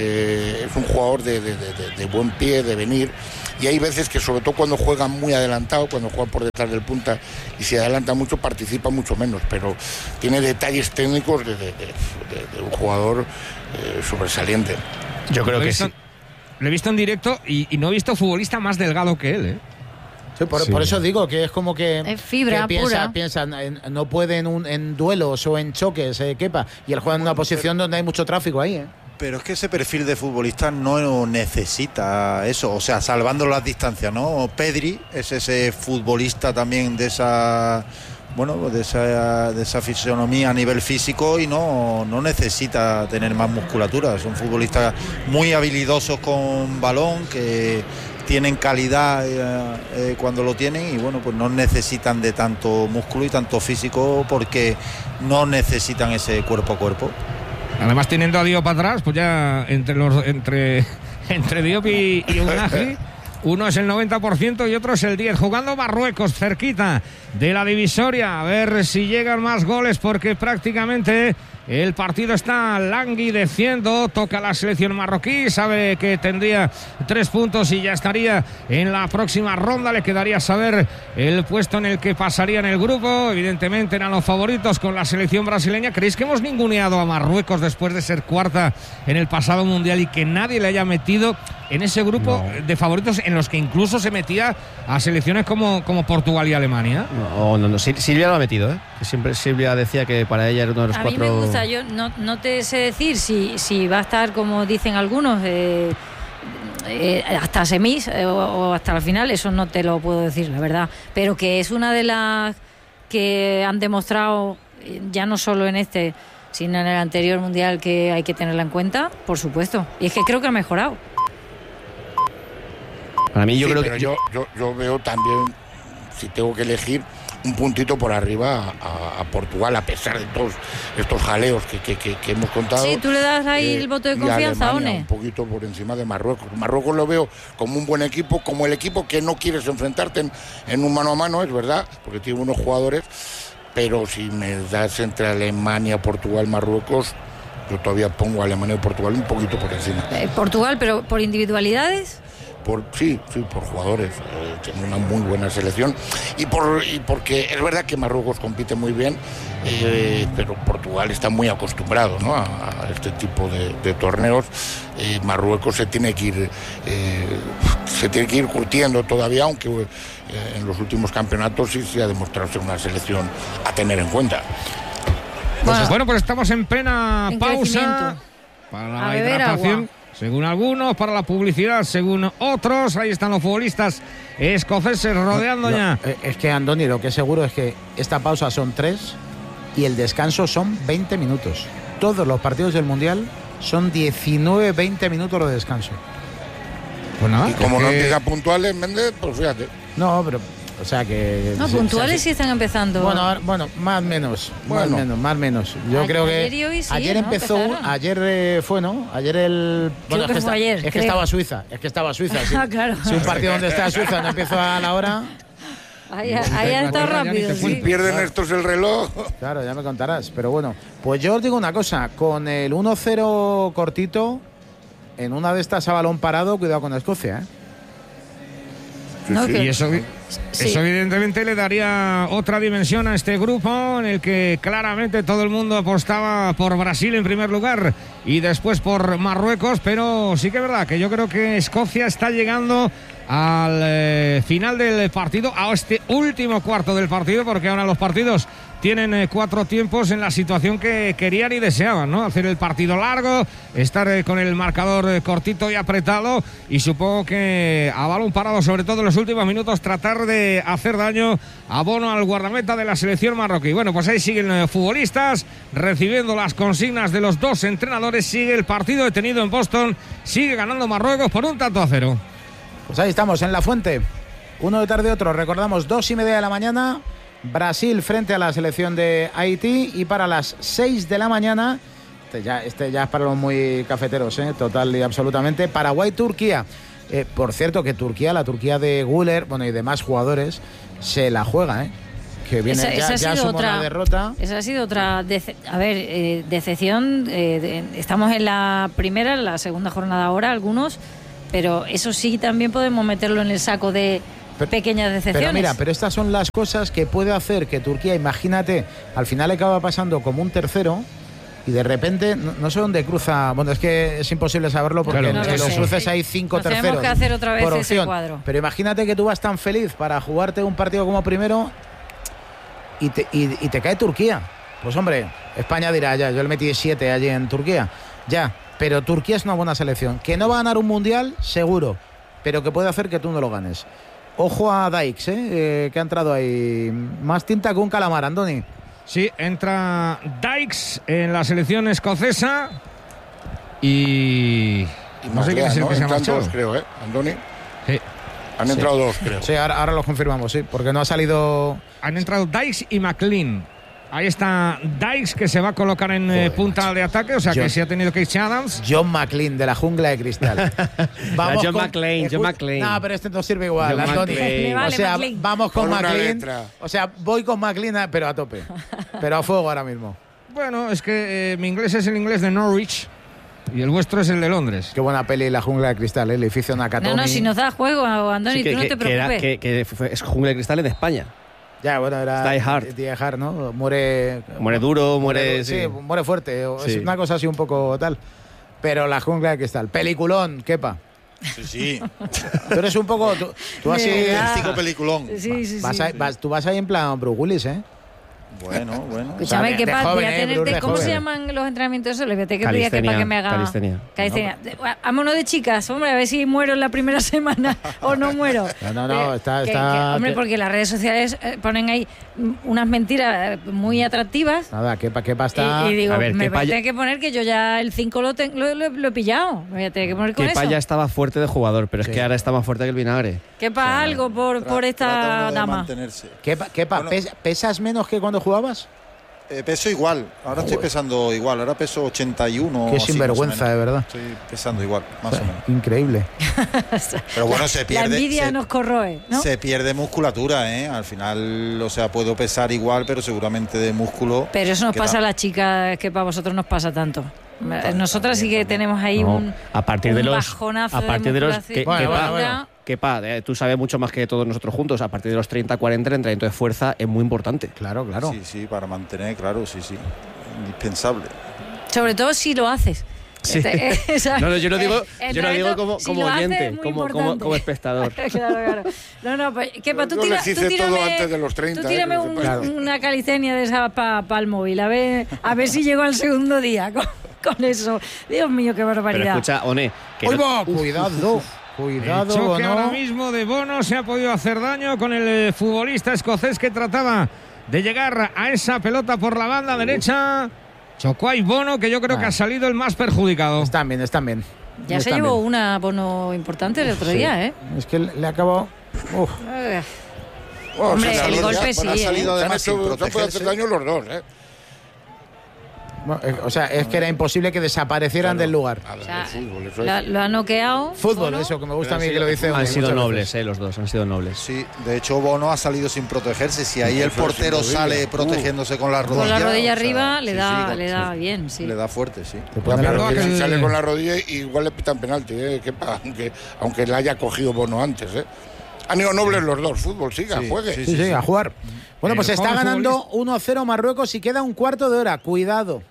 Eh, es un jugador de, de- de- de- de buen pie, de venir, y hay veces que sobre todo cuando juega muy adelantado, cuando juega por detrás del punta y se adelanta mucho, participa mucho menos, pero tiene detalles técnicos de, de- de- de- de un jugador eh, sobresaliente. Yo creo Lo he que visto- sí. Lo he visto en directo y, y no he visto futbolista más delgado que él, ¿eh? Sí, por, Sí. por eso digo que es como que, Es fibra que piensa, pura. piensa en- no puede en, un, en duelos o en choques, eh, quepa, y él juega en una posición donde hay mucho tráfico ahí, ¿eh? Pero es que ese perfil de futbolista no necesita eso, o sea, salvando las distancias, ¿no? Pedri es ese futbolista también de esa, bueno, de esa, de esa fisonomía a nivel físico y no, no necesita tener más musculatura. Son futbolistas muy habilidosos con balón, que tienen calidad eh, eh, cuando lo tienen y bueno, pues no necesitan de tanto músculo y tanto físico porque no necesitan ese cuerpo a cuerpo. Además, teniendo a Diop atrás, pues ya entre los entre, entre Diop y, y Unai, uno es el noventa por ciento y otro es el diez por ciento. Jugando Marruecos cerquita de la divisoria. A ver si llegan más goles porque prácticamente el partido está languideciendo. Toca la selección marroquí. Sabe que tendría tres puntos y ya estaría en la próxima ronda. Le quedaría saber el puesto en el que pasaría en el grupo. Evidentemente eran los favoritos con la selección brasileña. ¿Creéis que hemos ninguneado a Marruecos después de ser cuarta en el pasado mundial y que nadie le haya metido en ese grupo No. de favoritos en los que incluso se metía a selecciones como, como Portugal y Alemania? No, no, no. Sil- Silvia lo ha metido, ¿eh? Que siempre Silvia decía que para ella era uno de los A mí cuatro. me gusta, yo no, no te sé decir si, si va a estar, como dicen algunos, eh, eh, hasta semis eh, o, o hasta la final, eso no te lo puedo decir, la verdad. Pero que es una de las que han demostrado, eh, ya no solo en este, sino en el anterior mundial, que hay que tenerla en cuenta, por supuesto. Y es que creo que ha mejorado. Para mí, yo Sí, creo pero que. yo, yo, yo veo también, si tengo que elegir, un puntito por arriba a, a Portugal, a pesar de todos estos jaleos que, que, que, que hemos contado. Sí, tú le das ahí Eh, el voto de y confianza, Alemania One. un poquito por encima de Marruecos. Marruecos lo veo como un buen equipo, como el equipo que no quieres enfrentarte en, en un mano a mano, es verdad, porque tiene unos jugadores, pero si me das entre Alemania, Portugal, Marruecos, yo todavía pongo a Alemania y Portugal un poquito por encima. Eh, Portugal, pero por individualidades. Por, sí, sí, por jugadores, eh, tiene una muy buena selección y por y porque es verdad que Marruecos compite muy bien, eh, pero Portugal está muy acostumbrado, ¿no? a, a este tipo de, de torneos. Eh, Marruecos se tiene que ir eh, se tiene que ir curtiendo todavía, aunque eh, en los últimos campeonatos sí se ha demostrado ser una selección a tener en cuenta. Bueno, Bueno, pues estamos en plena En pausa crecimiento. para la A beber hidratación. agua. Según algunos, para la publicidad, según otros. Ahí están los futbolistas escoceses rodeando No, ya. eh, Es que, Andoni, lo que es seguro es que esta pausa son tres y el descanso son veinte minutos. Todos los partidos del Mundial son diecinueve veinte minutos de descanso. Pues nada, Y como es no que- empieza puntuales, Méndez, pues fíjate. No, pero, o sea que... no, se- puntuales se- sí están empezando. Bueno, ahora- bueno, más menos, Bueno. más menos, más menos. Yo A- creo que ayer y hoy sí, ayer ¿no? empezó, un- Empezaron. ayer eh, fue, ¿no? Ayer el Creo que es fue esta- ayer, es que creo. estaba Suiza, es que estaba Suiza. sí. Ah, claro. Si un partido donde está Suiza no empieza a la hora, Ahí, ahí ha estado rápido, Si sí. pierden estos el reloj. claro, ya me contarás. Pero bueno, pues yo os digo una cosa, con el uno cero cortito, en una de estas a balón parado, cuidado con Escocia, ¿eh? No, que- Y eso, Sí. eso evidentemente le daría otra dimensión a este grupo en el que claramente todo el mundo apostaba por Brasil en primer lugar y después por Marruecos, pero sí que es verdad que yo creo que Escocia está llegando al eh, final del partido, a este último cuarto del partido, porque ahora los partidos tienen eh, cuatro tiempos en la situación que querían y deseaban, ¿no? Hacer el partido largo, estar eh, con el marcador eh, cortito y apretado, y supongo que a balón parado, sobre todo en los últimos minutos, tratar de hacer daño a Bono, al guardameta de la selección marroquí. Bueno, pues ahí siguen eh, futbolistas recibiendo las consignas de los dos entrenadores. Sigue el partido detenido en Boston, sigue ganando Marruecos por un tanto a cero. Pues ahí estamos, en la fuente. Uno detrás de otro. Recordamos, dos y media de la mañana, Brasil frente a la selección de Haití. Y para las seis de la mañana, Este ya, este ya es para los muy cafeteros, ¿eh? Total y absolutamente. Paraguay-Turquía. Eh, por cierto, que Turquía, la Turquía de Güler, bueno, y demás jugadores, se la juega, ¿eh? Que viene esa, ya, esa ya ha sido sumó otra una derrota. Esa ha sido otra dece- a ver, eh, decepción. Eh, de, estamos en la primera, en la segunda jornada ahora, algunos, pero eso sí también podemos meterlo en el saco de pero, pequeñas decepciones. Pero mira, pero estas son las cosas que puede hacer que Turquía, imagínate, al final acaba pasando como un tercero. Y de repente, no, no sé dónde cruza. Bueno, es que es imposible saberlo porque claro, no en lo los sé. cruces hay cinco Nos terceros. tenemos que hacer otra vez por ese opción. cuadro. Pero imagínate que tú vas tan feliz para jugarte un partido como primero y te, y, y te cae Turquía. Pues hombre, España dirá, ya, yo le metí siete allí en Turquía. Ya, pero Turquía es una buena selección. Que no va a ganar un mundial, seguro. Pero que puede hacer que tú no lo ganes. Ojo a Dykes, ¿eh? Eh, que ha entrado ahí. Más tinta que un calamar, Andoni. Sí, entra Dykes en la selección escocesa y... Y no sé quién es el ¿no? que se ha Entran marchado. dos, creo, ¿eh? Andoni. Sí. Han Sí. entrado dos, creo. Sí, ahora, ahora lo confirmamos, sí, porque no ha salido... Han entrado Dykes y McLean. Ahí está Dykes, que se va a colocar en eh, punta de ataque, o sea John- que sí ha tenido que irse Adams. John McLean, de la jungla de cristal. Vamos John con- McClane, John Escu- McClane. No, pero este no sirve igual, John Andoni. McClane. Le vale, o sea, McLean. vamos con Con una McLean. letra. O sea, voy con McLean, pero a tope. Pero a fuego ahora mismo. Bueno, es que eh, mi inglés es el inglés de Norwich y el vuestro es el de Londres. Qué buena peli, La jungla de cristal, ¿eh? El edificio Nakatomi. No, no, si nos da juego, Andoni, Sí, que, tú no que- te que era- preocupes. que- que fue- es Jungla de Cristal en España. Ya, bueno, era... Die Hard. Die Hard, ¿no? Muere... Muere duro, muere... Sí, sí. muere fuerte. o Sí. Es una cosa así un poco tal. Pero La jungla de cristal. Peliculón, quepa. Sí, sí. Tú eres un poco... Tú, tú así... De verdad. Cinco peliculón. Sí, sí, Vas sí. ahí- vas- tú vas ahí en plan Bruce Willis, ¿eh? Bueno, bueno. Escúchame, O sea, que de pa- joven, voy a eh, tener Bruce de- de ¿cómo se joven. llaman los entrenamientos esos? Le voy a tener que pedir que Calistenia, para que me haga calistenia. calistenia. De- Vámonos de chicas, hombre, a ver si muero en la primera semana o no muero. No, no, no, Eh, está- que- está- que- hombre, que- porque las redes sociales eh, ponen ahí mm, unas mentiras eh, muy atractivas. Nada, quepa, quepa está... Y, y digo, A ver, me Kepa voy a ya- tener que poner que yo ya el cinco lo, ten- lo, lo- lo he pillado. Me voy a tener que poner con Kepa eso. ya estaba fuerte de jugador, pero Sí. es que ahora está más fuerte que el vinagre. Que para algo por, Tra- por trata uno esta de dama. mantenerse. Kepa, Kepa, Bueno. ¿pes- ¿pesas menos que cuando jugabas? Eh, peso igual. Ahora estoy pesando igual. Ahora peso ochenta y uno. Qué así, sinvergüenza, más o de menos. verdad. Estoy pesando igual, más o menos. Increíble. Pero bueno, se La pierde. envidia se, nos corroe, ¿no? se pierde musculatura, ¿eh? Al final, o sea, puedo pesar igual, pero seguramente de músculo. Pero eso nos queda- pasa a las chicas, que para vosotros nos pasa tanto. Nosotras sí que tenemos ahí No, un, a partir de un los bajonazo a partir de los musculación. que, Bueno, Kepa, bueno, bueno. Kepa, eh, tú sabes mucho más que todos nosotros juntos. A partir de los treinta cuarenta el entrenamiento de fuerza es muy importante. Claro, claro. Sí, sí, para mantener, claro, sí, sí. Indispensable. Sobre todo si lo haces. Sí. Este, esa- No, no, yo lo digo, eh, yo lo digo entrenamiento, como, si como lo haces, oyente, muy como, como, importante. como espectador. Claro, claro. No, no, pues, Kepa, tú, Yo tira, les hice tú tírame, todo antes de los treinta, tú eh, tírame que un- sepas. Claro. una calistenia de esa para pa el móvil, a ver, a ver si llego al segundo día con, con eso. Dios mío, qué Pero barbaridad. escucha, One, que ¡Uy, no- va! Cuidado, El cuidado, choque ahora ¿no? mismo de Bono se ha podido hacer daño con el eh, futbolista escocés que trataba de llegar a esa pelota por la banda derecha. Chocó ahí Bono, que yo creo que Ah. ha salido el más perjudicado. Están bien, están bien. Ya se Están llevó bien. una bono importante el otro Sí. día, ¿eh? Es que le le ha acabado... Uf. Eh, Bueno, Hombre, se han el salido- golpe sí, ha ¿eh? salido Se han además sin hecho- se han podido protegerse. hacer daño los dos, ¿eh? Bueno, eh, o sea, es que era imposible que desaparecieran del lugar. A ver, O sea, el fútbol, eso lo, es. lo ha noqueado. Fútbol, Bono. eso, que me gusta a Pero mí sí, que lo dice. han Uri sido muchas nobles, veces. eh, los dos, han sido nobles. Sí, de hecho Bono ha salido sin protegerse. Si ahí el Eso es portero sin rodilla. sale protegiéndose con la rodilla. Con la rodilla o sea, arriba le sí, da, sí, le sí. da bien, sí. Le da fuerte, sí. Te pueden Claro, dar- que si que- sale con la rodilla, igual le pitan penalti, ¿eh? Que pa- aunque, aunque la haya cogido Bono antes, ¿eh? Han ido nobles los dos, fútbol, siga, Sí, juegue. sí, Sí, sí, a jugar. Bueno, El pues está joven ganando uno cero Marruecos y queda un cuarto de hora. Cuidado.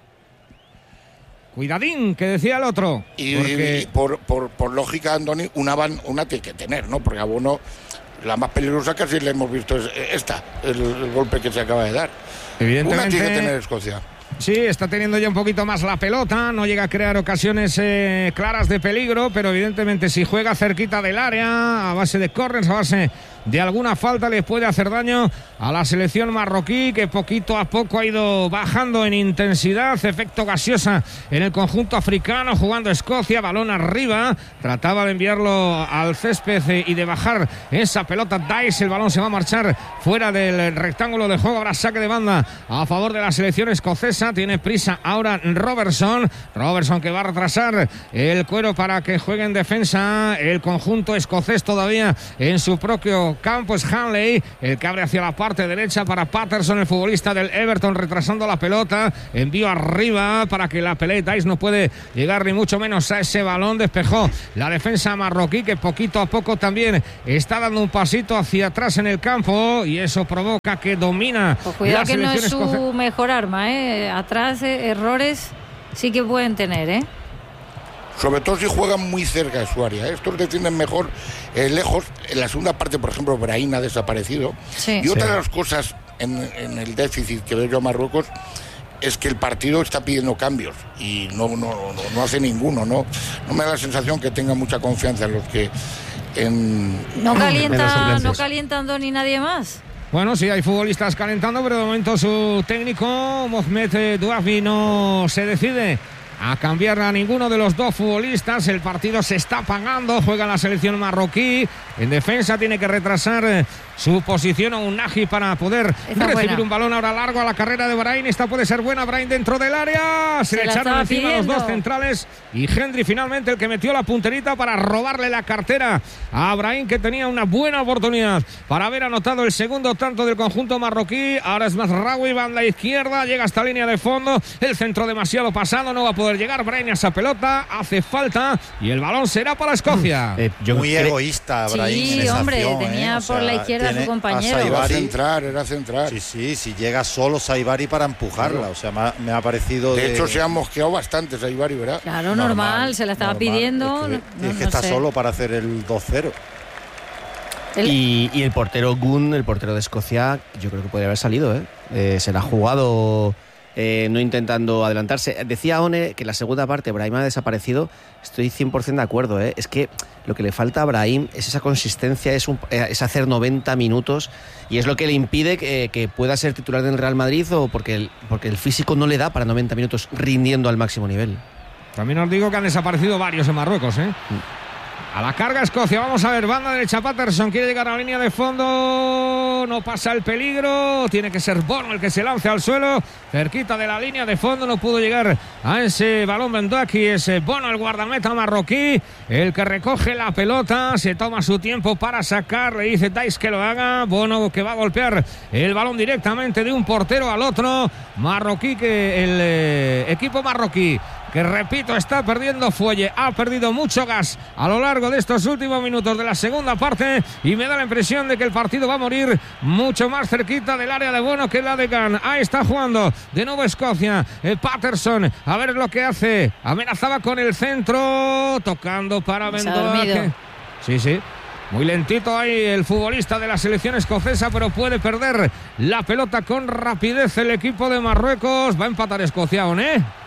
Cuidadín, que decía el otro. Y, porque y por, por, por lógica, Andoni, una van, una tiene que tener, ¿no? Porque a Bono, la más peligrosa casi le hemos visto es esta, el, el golpe que se acaba de dar. Una evidentemente tiene que tener Escocia. sí, está teniendo ya un poquito más la pelota, no llega a crear ocasiones eh, claras de peligro, pero evidentemente si juega cerquita del área, a base de corners, a base de alguna falta les puede hacer daño a la selección marroquí, que poquito a poco ha ido bajando en intensidad. Efecto gaseosa en el conjunto africano, jugando Escocia, balón arriba, trataba de enviarlo al césped y de bajar esa pelota Dice, el balón se va a marchar fuera del rectángulo de juego. Habrá saque de banda a favor de la selección escocesa. Tiene prisa ahora Robertson, Robertson que va a retrasar el cuero para que juegue en defensa el conjunto escocés todavía en su propio campo. Es Hanley el que abre hacia la parte derecha para Patterson, el futbolista del Everton, retrasando la pelota, envío arriba para que la pelea. Dice no puede llegar ni mucho menos a ese balón. Despejó la defensa marroquí, que poquito a poco también está dando un pasito hacia atrás en el campo, y eso provoca que domina. Pues cuidado la que no es su escoce- mejor arma, ¿eh? Atrás eh, errores sí que pueden tener, ¿eh? Sobre todo si juegan muy cerca de su área. Estos defienden mejor eh, lejos. En la segunda parte, por ejemplo, Brahim ha desaparecido. Sí. Y otra Sí. de las cosas en, en el déficit que veo yo a Marruecos es que el partido está pidiendo cambios y no, no, no, no hace ninguno, ¿no? No me da la sensación que tenga mucha confianza en los que... En, No en los calienta, suplentes. no calienta Andoni nadie más. Bueno, sí, hay futbolistas calentando, pero de momento su técnico, Mohamed Douafi, no se decide a cambiar a ninguno de los dos futbolistas. El partido se está apagando, juega la selección marroquí. En defensa tiene que retrasar eh, su posición a un Nagy para poder Está recibir buena. un balón ahora largo a la carrera de Brahim. Esta puede ser buena, Brahim dentro del área. Se, Se le la echaron estaba encima pidiendo. los dos centrales y Hendry finalmente el que metió la punterita para robarle la cartera a Brahim, que tenía una buena oportunidad para haber anotado el segundo tanto del conjunto marroquí. Ahora es Mazraoui, banda izquierda, llega hasta línea de fondo, el centro demasiado pasado, no va a poder llegar Brahim a esa pelota, hace falta y el balón será para Escocia. Eh, yo Muy cre- egoísta Brahim Sí, en esa hombre, acción, tenía ¿eh? O por sea, la izquierda a su tiene compañero. a Era Saibari. centrar, era centrar. Sí, sí, si llega solo Saibari para empujarla. O sea, me ha, me ha parecido. De de- hecho, se ha mosqueado bastante Saibari, ¿verdad? Claro, normal, se la estaba normal. pidiendo. Es que, no- es que no está sé. solo para hacer el dos cero. El- Y, y el portero Gunn, el portero de Escocia, yo creo que podría haber salido, ¿eh? Eh, se la ha jugado eh, no intentando adelantarse. Decía One que la segunda parte Brahim ha desaparecido. Estoy cien por ciento de acuerdo, ¿eh? Es que lo que le falta a Brahim es esa consistencia, es, un, es hacer noventa minutos, y es lo que le impide que, que pueda ser titular del Real Madrid, o porque el, porque el físico no le da para noventa minutos rindiendo al máximo nivel. También os digo que han desaparecido varios en Marruecos, ¿eh? A la carga Escocia, vamos a ver, banda derecha Patterson, quiere llegar a la línea de fondo, no pasa el peligro, tiene que ser Bono el que se lance al suelo, cerquita de la línea de fondo, no pudo llegar a ese balón Bendoaki, ese Bono el guardameta marroquí, el que recoge la pelota, se toma su tiempo para sacar, le dice Dice que lo haga, Bono que va a golpear el balón directamente de un portero al otro, marroquí, que el eh, equipo marroquí, que repito, está perdiendo fuelle, ha perdido mucho gas a lo largo de estos últimos minutos de la segunda parte, y me da la impresión de que el partido va a morir mucho más cerquita del área de Bono que la de Gan. Ahí está jugando de nuevo Escocia, eh, Patterson, a ver lo que hace, amenazaba con el centro, tocando para Se ha dormido. Bendoa. Sí, sí. Muy lentito ahí el futbolista de la selección escocesa, pero puede perder la pelota con rapidez el equipo de Marruecos. Va a empatar Escocia, ¿o no?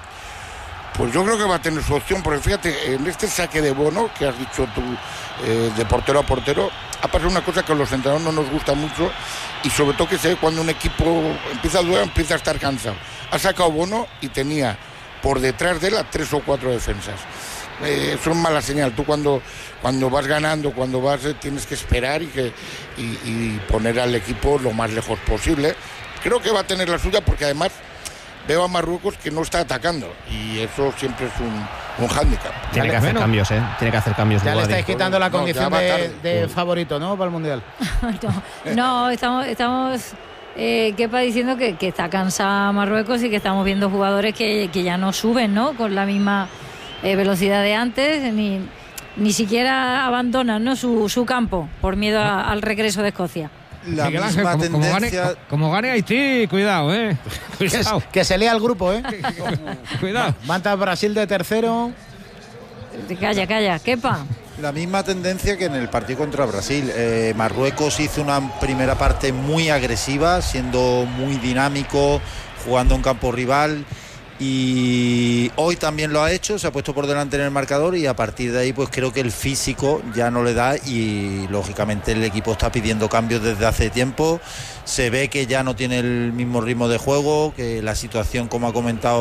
Pues yo creo que va a tener su opción, porque fíjate, en este saque de Bono, que has dicho tú, eh, de portero a portero, ha pasado una cosa que a los entrenadores no nos gusta mucho, y sobre todo que se ve cuando un equipo empieza a dudar, empieza a estar cansado. Ha sacado Bono y tenía por detrás de él a tres o cuatro defensas. Eh, eso es mala señal. Tú cuando, cuando vas ganando, cuando vas, eh, tienes que esperar y, que, y, y poner al equipo lo más lejos posible. Creo que va a tener la suya, porque además veo a Marruecos que no está atacando, y eso siempre es un, un hándicap. Tiene que hacer bueno. cambios, ¿eh? Tiene que hacer cambios. Ya le luego, estáis Adi. quitando la No, condición ya va de, tarde. de favorito, ¿no? Para el Mundial. no, no, estamos, estamos eh, Kepa diciendo que, que está cansada Marruecos y que estamos viendo jugadores que, que ya no suben, ¿no? Con la misma eh, velocidad de antes, ni, ni siquiera abandonan, ¿no? su, su campo por miedo a- al regreso de Escocia. La Miguel Ángel, misma como, como gane, tendencia. como gane Haití, cuidado, ¿eh? Que, Cuidado, que se lea el grupo, ¿eh? cuidado. Manta Brasil de tercero. Calla, calla, Kepa. La misma tendencia que en el partido contra Brasil. Eh, Marruecos hizo una primera parte muy agresiva, siendo muy dinámico, jugando en campo rival, y hoy también lo ha hecho, se ha puesto por delante en el marcador y a partir de ahí pues creo que el físico ya no le da y lógicamente el equipo está pidiendo cambios desde hace tiempo. Se ve que ya no tiene el mismo ritmo de juego, que la situación, como ha comentado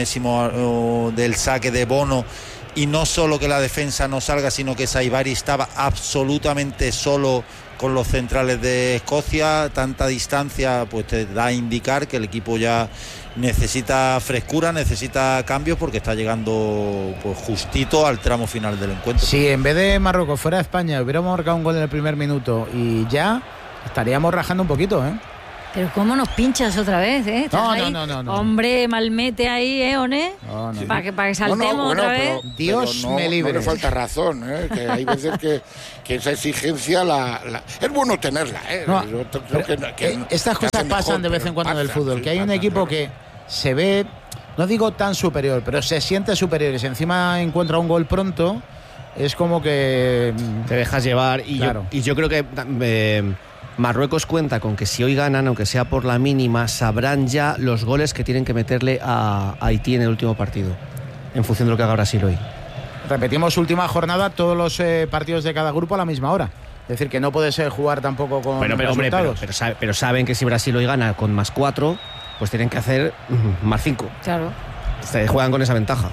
Onésimo, del saque de Bono, y no solo que la defensa no salga, sino que Saibari estaba absolutamente solo con los centrales de Escocia. Tanta distancia pues te da a indicar que el equipo ya necesita frescura, necesita cambios, porque está llegando pues justito al tramo final del encuentro. Si en vez de Marruecos fuera España hubiéramos marcado un gol en el primer minuto y ya estaríamos rajando un poquito, ¿eh? Pero cómo nos pinchas otra vez, ¿eh? No, ahí, no, no, no, no. Hombre, malmete ahí, ¿eh, One? No, no, no. Para que, para que saltemos no, no, bueno, otra vez. Pero, Dios pero no, me libre. No le falta razón, ¿eh? Que hay veces que, que esa exigencia la, la, es bueno tenerla, ¿eh? No, Yo creo que, que, eh, estas que cosas hace pasan mejor, de vez en pero cuando en el pasa, fútbol, sí, que hay un pasa, equipo claro. que se ve, no digo tan superior, pero se siente superior y si encima encuentra un gol pronto, es como que te dejas llevar. Y, claro. yo, y yo creo que eh, Marruecos cuenta con que si hoy ganan, aunque sea por la mínima, sabrán ya los goles que tienen que meterle a Haití en el último partido, en función de lo que haga Brasil hoy. Repetimos última jornada, todos los eh, partidos de cada grupo a la misma hora. Es decir, que no puede ser jugar tampoco con Bueno, pero, hombre, pero, resultados. pero, sabe- pero saben que si Brasil hoy gana con más cuatro, pues tienen que hacer mm, más cinco. Claro. Se juegan con esa ventaja.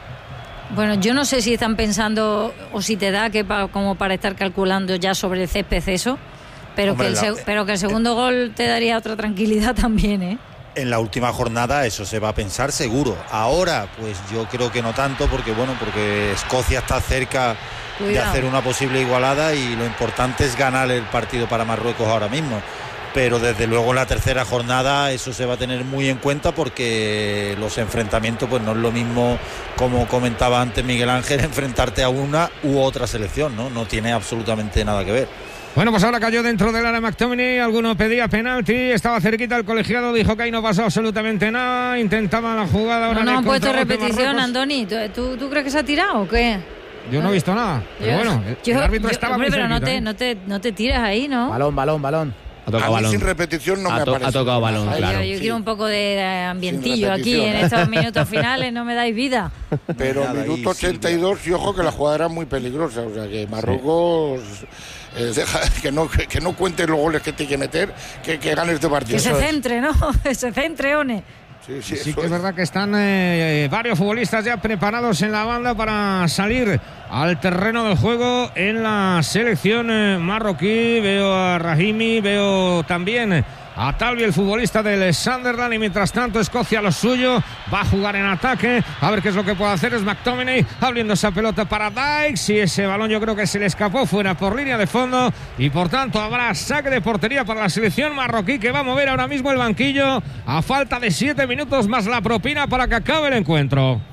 Bueno, yo no sé si están pensando o si te da que pa- como para estar calculando ya sobre el césped eso, pero, Hombre, que el, la- seg- pero que el segundo gol te daría otra tranquilidad también, ¿eh? En la última jornada eso se va a pensar seguro. Ahora, pues yo creo que no tanto, porque bueno, porque Escocia está cerca de Cuidado. hacer una posible igualada y lo importante es ganar el partido para Marruecos ahora mismo. Pero desde luego en la tercera jornada eso se va a tener muy en cuenta, porque los enfrentamientos pues no es lo mismo, como comentaba antes Miguel Ángel, enfrentarte a una u otra selección, ¿no? No tiene absolutamente nada que ver. Bueno, pues ahora cayó dentro del área McTominay, alguno pedía penalti, estaba cerquita el colegiado, dijo que ahí no pasó absolutamente nada, intentaba la jugada. Ahora No, no en el han puesto contragolpe repetición, Marruecos. Andoni. ¿Tú, tú, tú crees que se ha tirado o qué? Yo no he visto nada, pero Yo- bueno, el, yo- el árbitro yo- estaba hombre, muy pero no cerquita, te, ¿eh? no, te, no te tiras ahí, ¿no? Balón, balón, balón. Ha tocado A mí balón. sin repetición no Ha me to- ha parece. tocado balón, Ay, claro. Yo, yo Sí. quiero un poco de ambientillo Sin aquí repetición. en estos minutos finales, no me dais vida. Pero Nada, minuto ahí, ochenta y dos y ojo que la jugada era muy peligrosa, o sea que Marruecos eh, deja, que no que, que no cuentes los goles que tiene que meter, que, que gane este partido. Que se Eso es. centre, ¿no? Que se centre, One. Sí, sí, Sí eso que es es. verdad que están eh, varios futbolistas ya preparados en la banda para salir al terreno del juego en la selección eh, marroquí. Veo a Rahimi, veo también a Talvi, el futbolista del Sunderland, y mientras tanto Escocia lo suyo, va a jugar en ataque, a ver qué es lo que puede hacer. Es McTominay abriendo esa pelota para Dykes y ese balón yo creo que se le escapó fuera por línea de fondo y por tanto habrá saque de portería para la selección marroquí, que va a mover ahora mismo el banquillo a falta de siete minutos más la propina para que acabe el encuentro.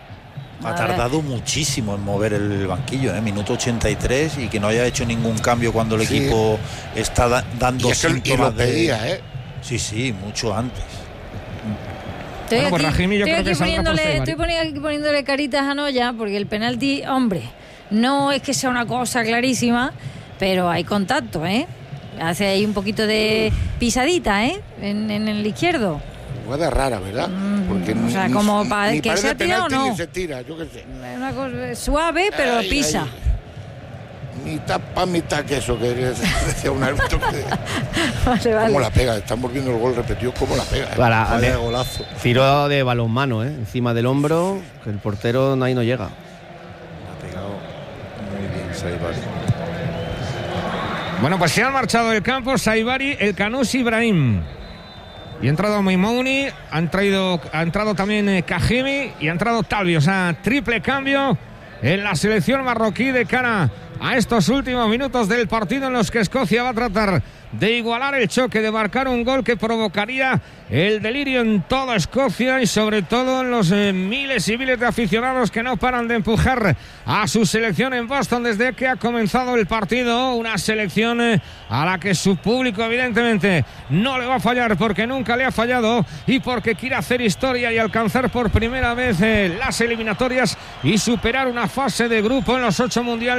Ha tardado muchísimo en mover el banquillo, ¿eh? Minuto ochenta y tres, y que no haya hecho ningún cambio cuando el Sí. equipo está da- dando Y es que y síntomas lo pedía, de... ¿eh? Sí, sí, mucho antes. Estoy Bueno, pues aquí, Rahimi yo estoy creo que aquí saldrá por poniéndole, Saibari. estoy poni- aquí poniéndole caritas a Noya, porque el penalti, hombre, no es que sea una cosa clarísima, pero hay contacto, ¿eh? Hace ahí un poquito de pisadita, ¿eh? En, en el izquierdo. Jugada rara, ¿verdad? Porque o sea, ni- como ni- para ni que parece se ha tirado, penalti no. ni se tira, yo qué sé. Es una cosa suave, pero Ay, pisa. ay. Mitad pa' mitad queso, que decía un árbitro. que- Vale, vale. ¿Cómo la pega? Estamos viendo el gol repetido, ¿cómo la pega? Para- Vaya de- golazo. Tiro de balonmano, ¿eh? Encima del hombro, que el portero ahí no llega. Ha pegado muy bien Saibari. Bueno, pues se han marchado del campo Saibari, el Canús Ibrahim. Y ha entrado Maimouni, han traído, ha entrado también eh, Kahimi y ha entrado Talvi. O sea, triple cambio en la selección marroquí de cara a estos últimos minutos del partido, en los que Escocia va a tratar de igualar el choque, de marcar un gol que provocaría el delirio en toda Escocia y sobre todo en los eh, miles y miles de aficionados que no paran de empujar a su selección en Boston desde que ha comenzado el partido. Una selección eh, a la que su público evidentemente no le va a fallar, porque nunca le ha fallado y porque quiere hacer historia y alcanzar por primera vez eh, las eliminatorias y superar una fase de grupo en los ocho mundiales que ha estado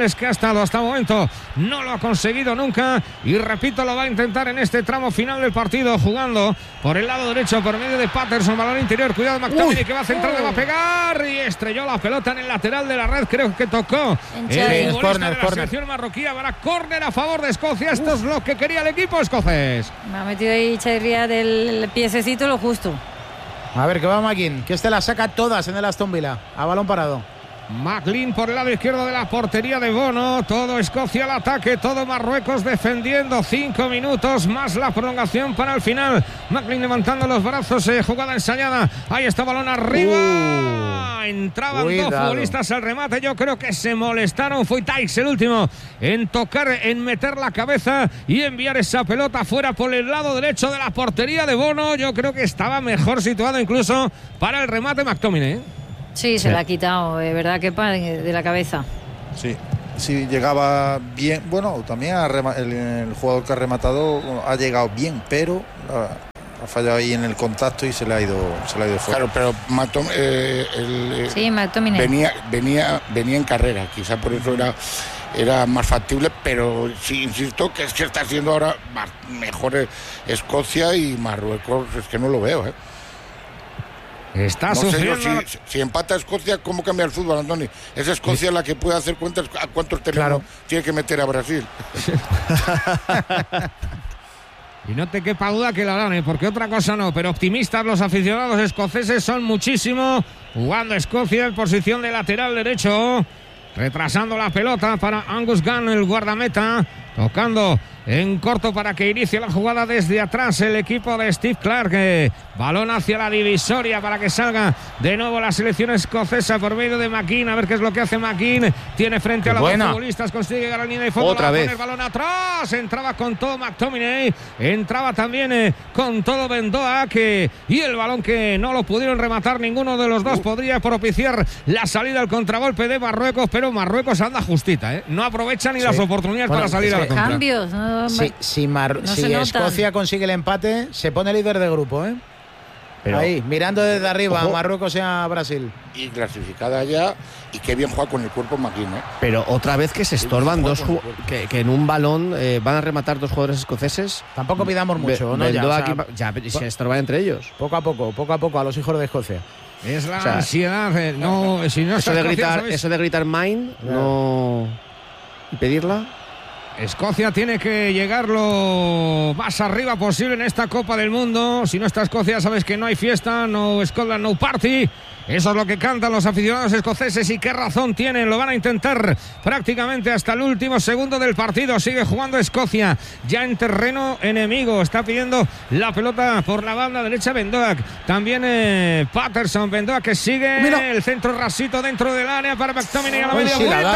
intentado hasta el momento, no lo ha conseguido nunca y repito, lo va a intentar en este tramo final del partido, jugando por el lado derecho por medio de Patterson, balón interior, cuidado McTominay que va a centrar, le va a pegar y estrelló la pelota en el lateral de la red, creo que tocó el futbolista de la selección marroquí. Habrá córner a favor de Escocia, esto es lo que quería el equipo escocés. Me ha metido ahí Chairría del piececito lo justo. A ver, que va McKean, que este la saca todas en el Aston Villa, a balón parado. McLean por el lado izquierdo de la portería de Bono, todo Escocia al ataque, todo Marruecos defendiendo, cinco minutos más la prolongación para el final. McLean levantando los brazos, eh, jugada ensayada, ahí está balón arriba, uh, entraban cuidado. Dos futbolistas al remate, yo creo que se molestaron, fue Tykes el último en tocar, en meter la cabeza y enviar esa pelota fuera por el lado derecho de la portería de Bono, yo creo que estaba mejor situado incluso para el remate McTominay, ¿eh? Sí, se sí. la ha quitado, es verdad que de la cabeza. Sí, sí, llegaba bien. Bueno, también el, el jugador que ha rematado ha llegado bien, pero ha, ha fallado ahí en el contacto y se le ha ido, se le ha ido fuera. Claro, pero Matom, eh, el, sí, McTominay venía, venía, venía en carrera, quizá por eso era, era más factible, pero sí, insisto que es que está haciendo ahora más, mejor Escocia y Marruecos, es que no lo veo, ¿eh? Está no sufriendo. Sé yo, si, si empata Escocia, ¿cómo cambia el fútbol, Andoni? Es Escocia la que puede hacer cuentas a cuántos terrenos claro. tiene que meter a Brasil. Y no te quepa duda que la harán, ¿eh? Porque otra cosa no, pero optimistas los aficionados escoceses son muchísimo. Jugando Escocia en posición de lateral derecho, retrasando la pelota para Angus Gunn, el guardameta, tocando en corto para que inicie la jugada desde atrás el equipo de Steve Clarke. Eh, balón hacia la divisoria para que salga de nuevo la selección escocesa por medio de McKean. A ver qué es lo que hace McKean. Tiene frente a los dos futbolistas, consigue llegar al línea de fondo. Otra vez. El balón atrás. Entraba con todo McTominay. Entraba también eh, con todo Bendoa. Que, y el balón que no lo pudieron rematar ninguno de los dos. Uh. Podría propiciar la salida al contragolpe de Marruecos, pero Marruecos anda justita. Eh. No aprovecha ni sí. las oportunidades bueno, para salir a la contra. Cambios. No, si si, Mar no si Escocia consigue el empate, se pone líder de grupo, ¿eh? Pero, ahí, mirando desde arriba ojo. A Marruecos y a Brasil. Y clasificada ya, y qué bien juega con el cuerpo McKean, ¿eh? Pero otra vez que se estorban dos que, que en un balón eh, van a rematar dos jugadores escoceses. Tampoco pidamos mucho, Be ¿no? Ya, o sea, aquí, ya se estorban entre ellos. Poco a poco, poco a poco a los hijos de Escocia. Es la o sea, ansiedad, eh, no, si no eso de gritar, ¿sabes? Eso de gritar mine, yeah. no y pedirla. Escocia tiene que llegar lo más arriba posible en esta Copa del Mundo. Si no está Escocia, sabes que no hay fiesta, no Scotland, no party. Eso es lo que cantan los aficionados escoceses y qué razón tienen. Lo van a intentar prácticamente hasta el último segundo del partido. Sigue jugando Escocia ya en terreno enemigo. Está pidiendo la pelota por la banda derecha Bendoak. También eh, Patterson. Bendoak que sigue. Mira. El centro rasito dentro del área para McTominay a la media sí, vuelta.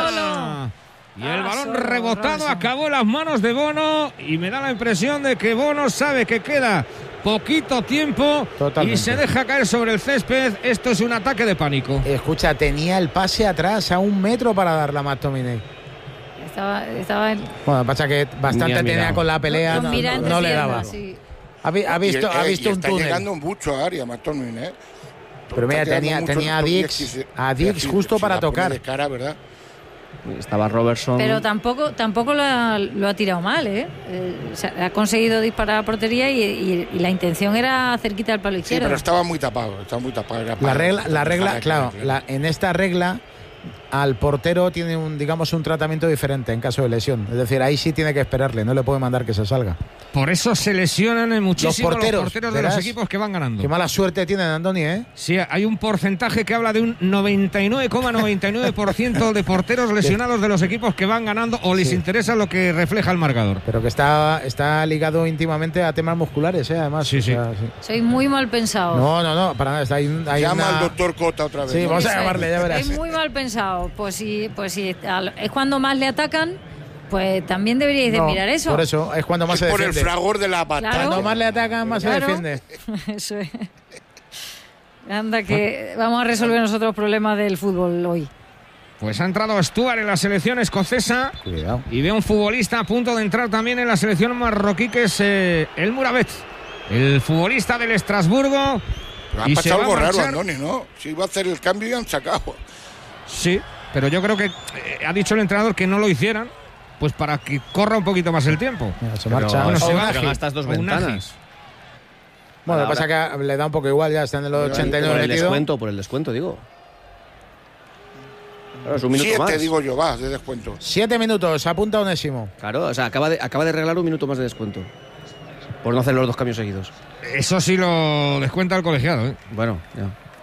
La y el balón rebotado acabó en las manos de Bono y me da la impresión de que Bono sabe que queda poquito tiempo. Totalmente. Y se deja caer sobre el césped. Esto es un ataque de pánico. Escucha, tenía el pase atrás a un metro para darla a McTominay. Estaba, estaba en... Bueno, pasa que bastante tenía con la pelea, no, no, no le daba. Sí. Ha, ha visto, y, ha visto y un está túnel. Llegando mucho a área McTominay, ¿eh? Pero mira, tenía, tenía a Dix, a Dix justo si para tocar. De cara, ¿verdad? Estaba Robertson. Pero tampoco tampoco lo ha, lo ha tirado mal, ¿eh? eh o sea, ha conseguido disparar a portería y, y, y la intención era cerquita al palo izquierdo. Sí, pero estaba muy tapado, estaba muy tapado. Era la regla, la regla, claro, la, en esta regla al portero tiene un, digamos, un tratamiento diferente en caso de lesión. Es decir, ahí sí tiene que esperarle, no le puede mandar que se salga. Por eso se lesionan muchísimo los porteros, los porteros de los equipos que van ganando. Qué mala suerte tienen, Andoni, ¿eh? Sí, hay un porcentaje que habla de un noventa y nueve coma noventa y nueve por ciento de porteros lesionados de los equipos que van ganando o les sí. interesa lo que refleja el marcador. Pero que está, está ligado íntimamente a temas musculares, ¿eh? Además. Sí, sí. O sea, sí. Soy muy mal pensado. No, no, no, para nada. Está, hay, hay Llama una... al doctor Cota otra vez. Sí, ¿no? vamos a llamarle, ya verás. Estoy muy mal pensado. Pues sí, pues sí. Es cuando más le atacan. Pues también deberíais de no, mirar eso. Por eso, es cuando más es se por defiende. Por el fragor de la batalla. Claro. Cuando más le atacan, más claro. se defiende. Eso es. Anda, que vamos a resolver nosotros problemas del fútbol hoy. Pues ha entrado Stuart en la selección escocesa. Cuidado. Y ve un futbolista a punto de entrar también en la selección marroquí, que es eh, el Mourabet, el futbolista del Estrasburgo. Pero ha pasado algo raro, Andoni, ¿no? Si iba a hacer el cambio y han sacado. Sí. pero yo creo que eh, ha dicho el entrenador que no lo hicieran, pues para que corra un poquito más el tiempo. Mira, se Pero, marcha. bueno, se va que gastas dos o un ventanas. Bueno, lo que Ahora- pasa es que le da un poco igual, ya están en los ochenta y nueve Por el metido. descuento, por el descuento, digo. Claro, es un minuto Siete, más. digo yo, va, de descuento. Siete minutos, apunta Onésimo. Claro, o sea, acaba de, acaba de regalar un minuto más de descuento. Por no hacer los dos cambios seguidos. Eso sí lo descuenta el colegiado, ¿eh? Bueno, ya.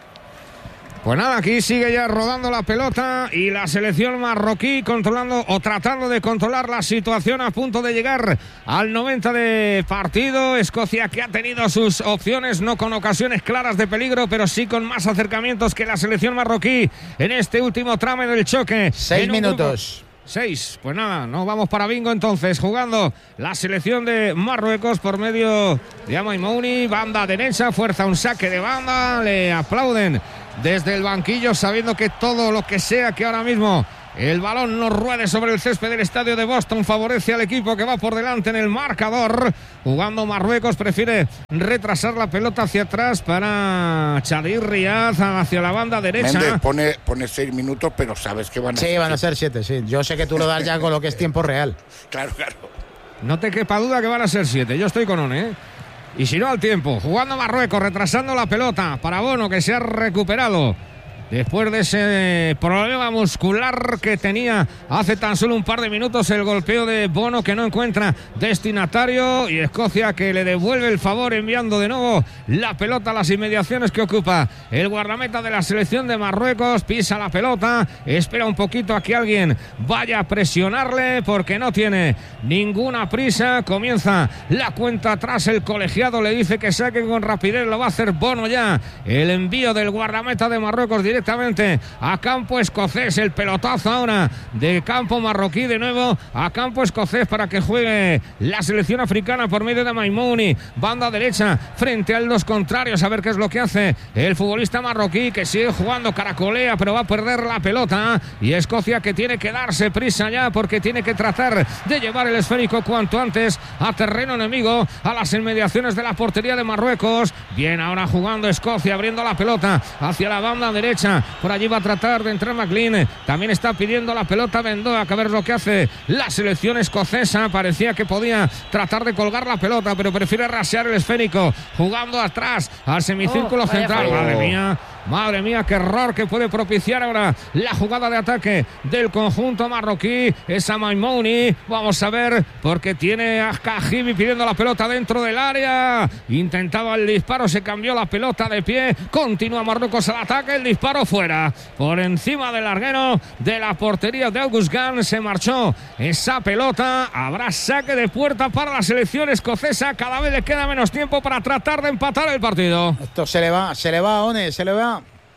Pues nada, aquí sigue ya rodando la pelota y la selección marroquí controlando o tratando de controlar la situación a punto de llegar al noventa de partido. Escocia que ha tenido sus opciones, no con ocasiones claras de peligro, pero sí con más acercamientos que la selección marroquí en este último tramo del choque. Seis En un minutos. grupo- Seis, pues nada, nos vamos para bingo entonces, jugando la selección de Marruecos por medio de Amaimouni, banda derecha, fuerza un saque de banda, le aplauden desde el banquillo sabiendo que todo lo que sea que ahora mismo el balón no ruede sobre el césped del estadio de Boston favorece al equipo que va por delante en el marcador. Jugando Marruecos prefiere retrasar la pelota hacia atrás para Chadir Riaz hacia la banda derecha. Méndez pone, pone seis minutos, pero sabes que van a Sí, ser van a ser siete, sí. Yo sé que tú lo das ya con lo que es tiempo real. Claro, claro. No te quepa duda que van a ser siete. Yo estoy con One, ¿eh? Y si no, al tiempo. Jugando Marruecos, retrasando la pelota para Bono, que se ha recuperado después de ese problema muscular que tenía hace tan solo un par de minutos. El golpeo de Bono, que no encuentra destinatario, y Escocia que le devuelve el favor enviando de nuevo la pelota a las inmediaciones que ocupa el guardameta de la selección de Marruecos. Pisa la pelota, espera un poquito a que alguien vaya a presionarle porque no tiene ninguna prisa. Comienza la cuenta atrás, el colegiado le dice que saque con rapidez, lo va a hacer Bono ya. El envío del guardameta de Marruecos directamente a campo escocés, el pelotazo ahora de campo marroquí de nuevo a campo escocés para que juegue la selección africana por medio de Maimouni, banda derecha frente a los contrarios, a ver qué es lo que hace el futbolista marroquí, que sigue jugando, caracolea pero va a perder la pelota, y Escocia que tiene que darse prisa ya porque tiene que tratar de llevar el esférico cuanto antes a terreno enemigo, a las inmediaciones de la portería de Marruecos. Bien, ahora jugando Escocia, abriendo la pelota hacia la banda derecha. Por allí va a tratar de entrar McLean. También está pidiendo la pelota Bendoa, que a ver lo que hace la selección escocesa. Parecía que podía tratar de colgar la pelota, pero prefiere rasear el esférico. Jugando atrás al semicírculo Oh, central. vaya Madre fallo. mía. Madre mía, qué error que puede propiciar ahora la jugada de ataque del conjunto marroquí. Es a Maimouni. Vamos a ver, porque tiene a Kajibi pidiendo la pelota dentro del área. Intentaba el disparo, se cambió la pelota de pie. Continúa Marruecos al ataque. El disparo fuera. Por encima del larguero de la portería de August Gunn. Se marchó esa pelota. Habrá saque de puerta para la selección escocesa. Cada vez le queda menos tiempo para tratar de empatar el partido. Esto se le va, se le va a One, se le va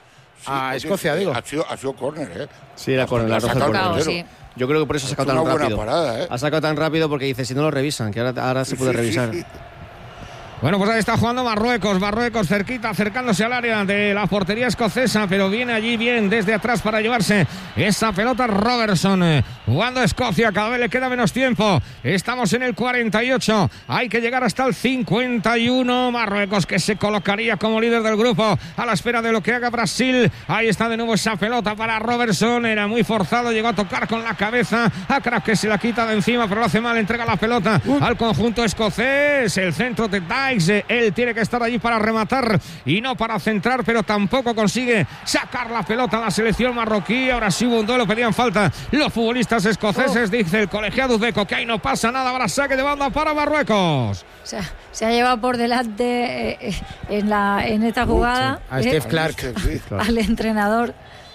a Escocia, digo. Ha sido, ha sido córner, ¿eh? Sí, era con La la roja sacado del el portero. portero. Yo creo que por eso ha Ha sacado hecho tan una buena rápido. parada, ¿eh? Ha sacado tan rápido porque dice, si no lo revisan, que ahora, ahora se puede Sí, sí, revisar. sí. Bueno, pues ahí está jugando Marruecos, Marruecos cerquita, acercándose al área de la portería escocesa, pero viene allí bien desde atrás para llevarse esa pelota Robertson. Eh, Jugando Escocia, cada vez le queda menos tiempo. Estamos en el cuarenta y ocho, hay que llegar hasta el cincuenta y uno. Marruecos que se colocaría como líder del grupo a la espera de lo que haga Brasil. Ahí está de nuevo esa pelota para Robertson, era muy forzado, llegó a tocar con la cabeza a Kraft, que se la quita de encima, pero lo hace mal, entrega la pelota al conjunto escocés. El centro de Dykes, él tiene que estar allí para rematar y no para centrar, pero tampoco consigue sacar la pelota a la selección marroquí. Ahora sí hubo un duelo, pedían falta los futbolistas escoceses, dice el colegiado uzbeco que ahí no pasa nada. Habrá saque de banda para Marruecos. O sea, se ha llevado por delante eh, en, la, en esta jugada A eh, Steve Clark. al entrenador.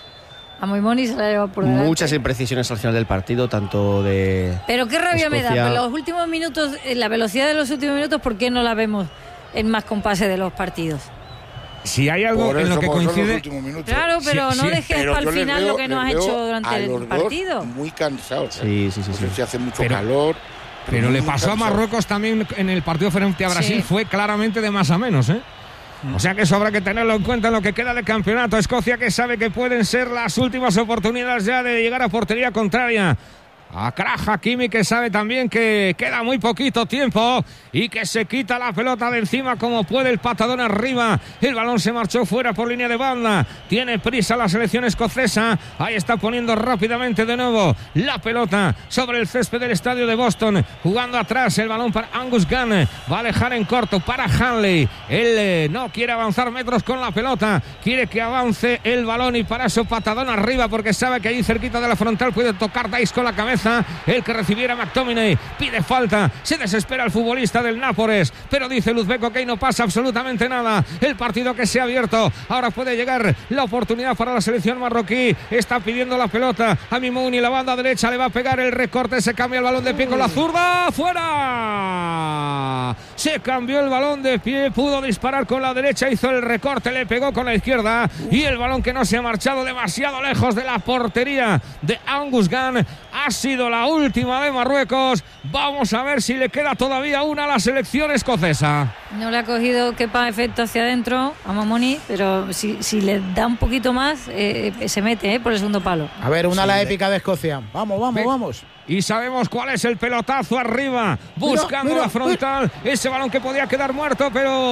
A Moimoni se la ha llevado por delante. Muchas imprecisiones al final del partido, tanto de... Pero qué rabia me da. Escocia- Pero los últimos minutos, eh, la velocidad de los últimos minutos, ¿por qué no la vemos en más compases de los partidos? Si hay algo Por en eso, lo que por eso los coincide, últimos minutos. Claro, pero Sí, no sí. dejes Pero para el yo les final veo- lo que no has les veo hecho a durante el los dos partido. muy cansados. ¿eh? Sí, sí, sí. No sí. sé si hace mucho Pero- calor. pero le muy pasó a cansados. Marruecos también en el partido frente a Brasil, Sí. fue claramente de más a menos, ¿eh? O sea que eso habrá que tenerlo en cuenta en lo que queda de campeonato. Escocia que sabe que pueden ser las últimas oportunidades ya de llegar a portería contraria. A Achraf Hakimi, que sabe también que queda muy poquito tiempo y que se quita la pelota de encima como puede, el patadón arriba. El balón se marchó fuera por línea de banda. Tiene prisa la selección escocesa. Ahí está poniendo rápidamente de nuevo la pelota sobre el césped del estadio de Boston. Jugando atrás el balón para Angus Gunn. Va a dejar en corto para Hanley. Él eh, no quiere avanzar metros con la pelota. Quiere que avance el balón y para eso patadón arriba porque sabe que ahí cerquita de la frontal puede tocar Dice con la cabeza. El que recibiera McTominay pide falta, se desespera el futbolista del Nápoles, pero dice Luzbeko que ahí no pasa absolutamente nada. El partido que se ha abierto, ahora puede llegar la oportunidad para la selección marroquí. Está pidiendo la pelota a Mimouni, la banda derecha le va a pegar el recorte, se cambia el balón de pie con la zurda, fuera. Se cambió el balón de pie, pudo disparar con la derecha, hizo el recorte, le pegó con la izquierda y el balón que no se ha marchado demasiado lejos de la portería de Angus Gunn. Ha sido la última de Marruecos. Vamos a ver si le queda todavía una a la selección escocesa. No le ha cogido quepa efecto hacia adentro a Mamoni, pero si, si le da un poquito más, eh, se mete eh, por el segundo palo. A ver, una sí, la de... épica de Escocia. Vamos, vamos, Ve. vamos. Y sabemos cuál es el pelotazo arriba, buscando mira, mira, la frontal. Mira. Ese balón que podía quedar muerto, pero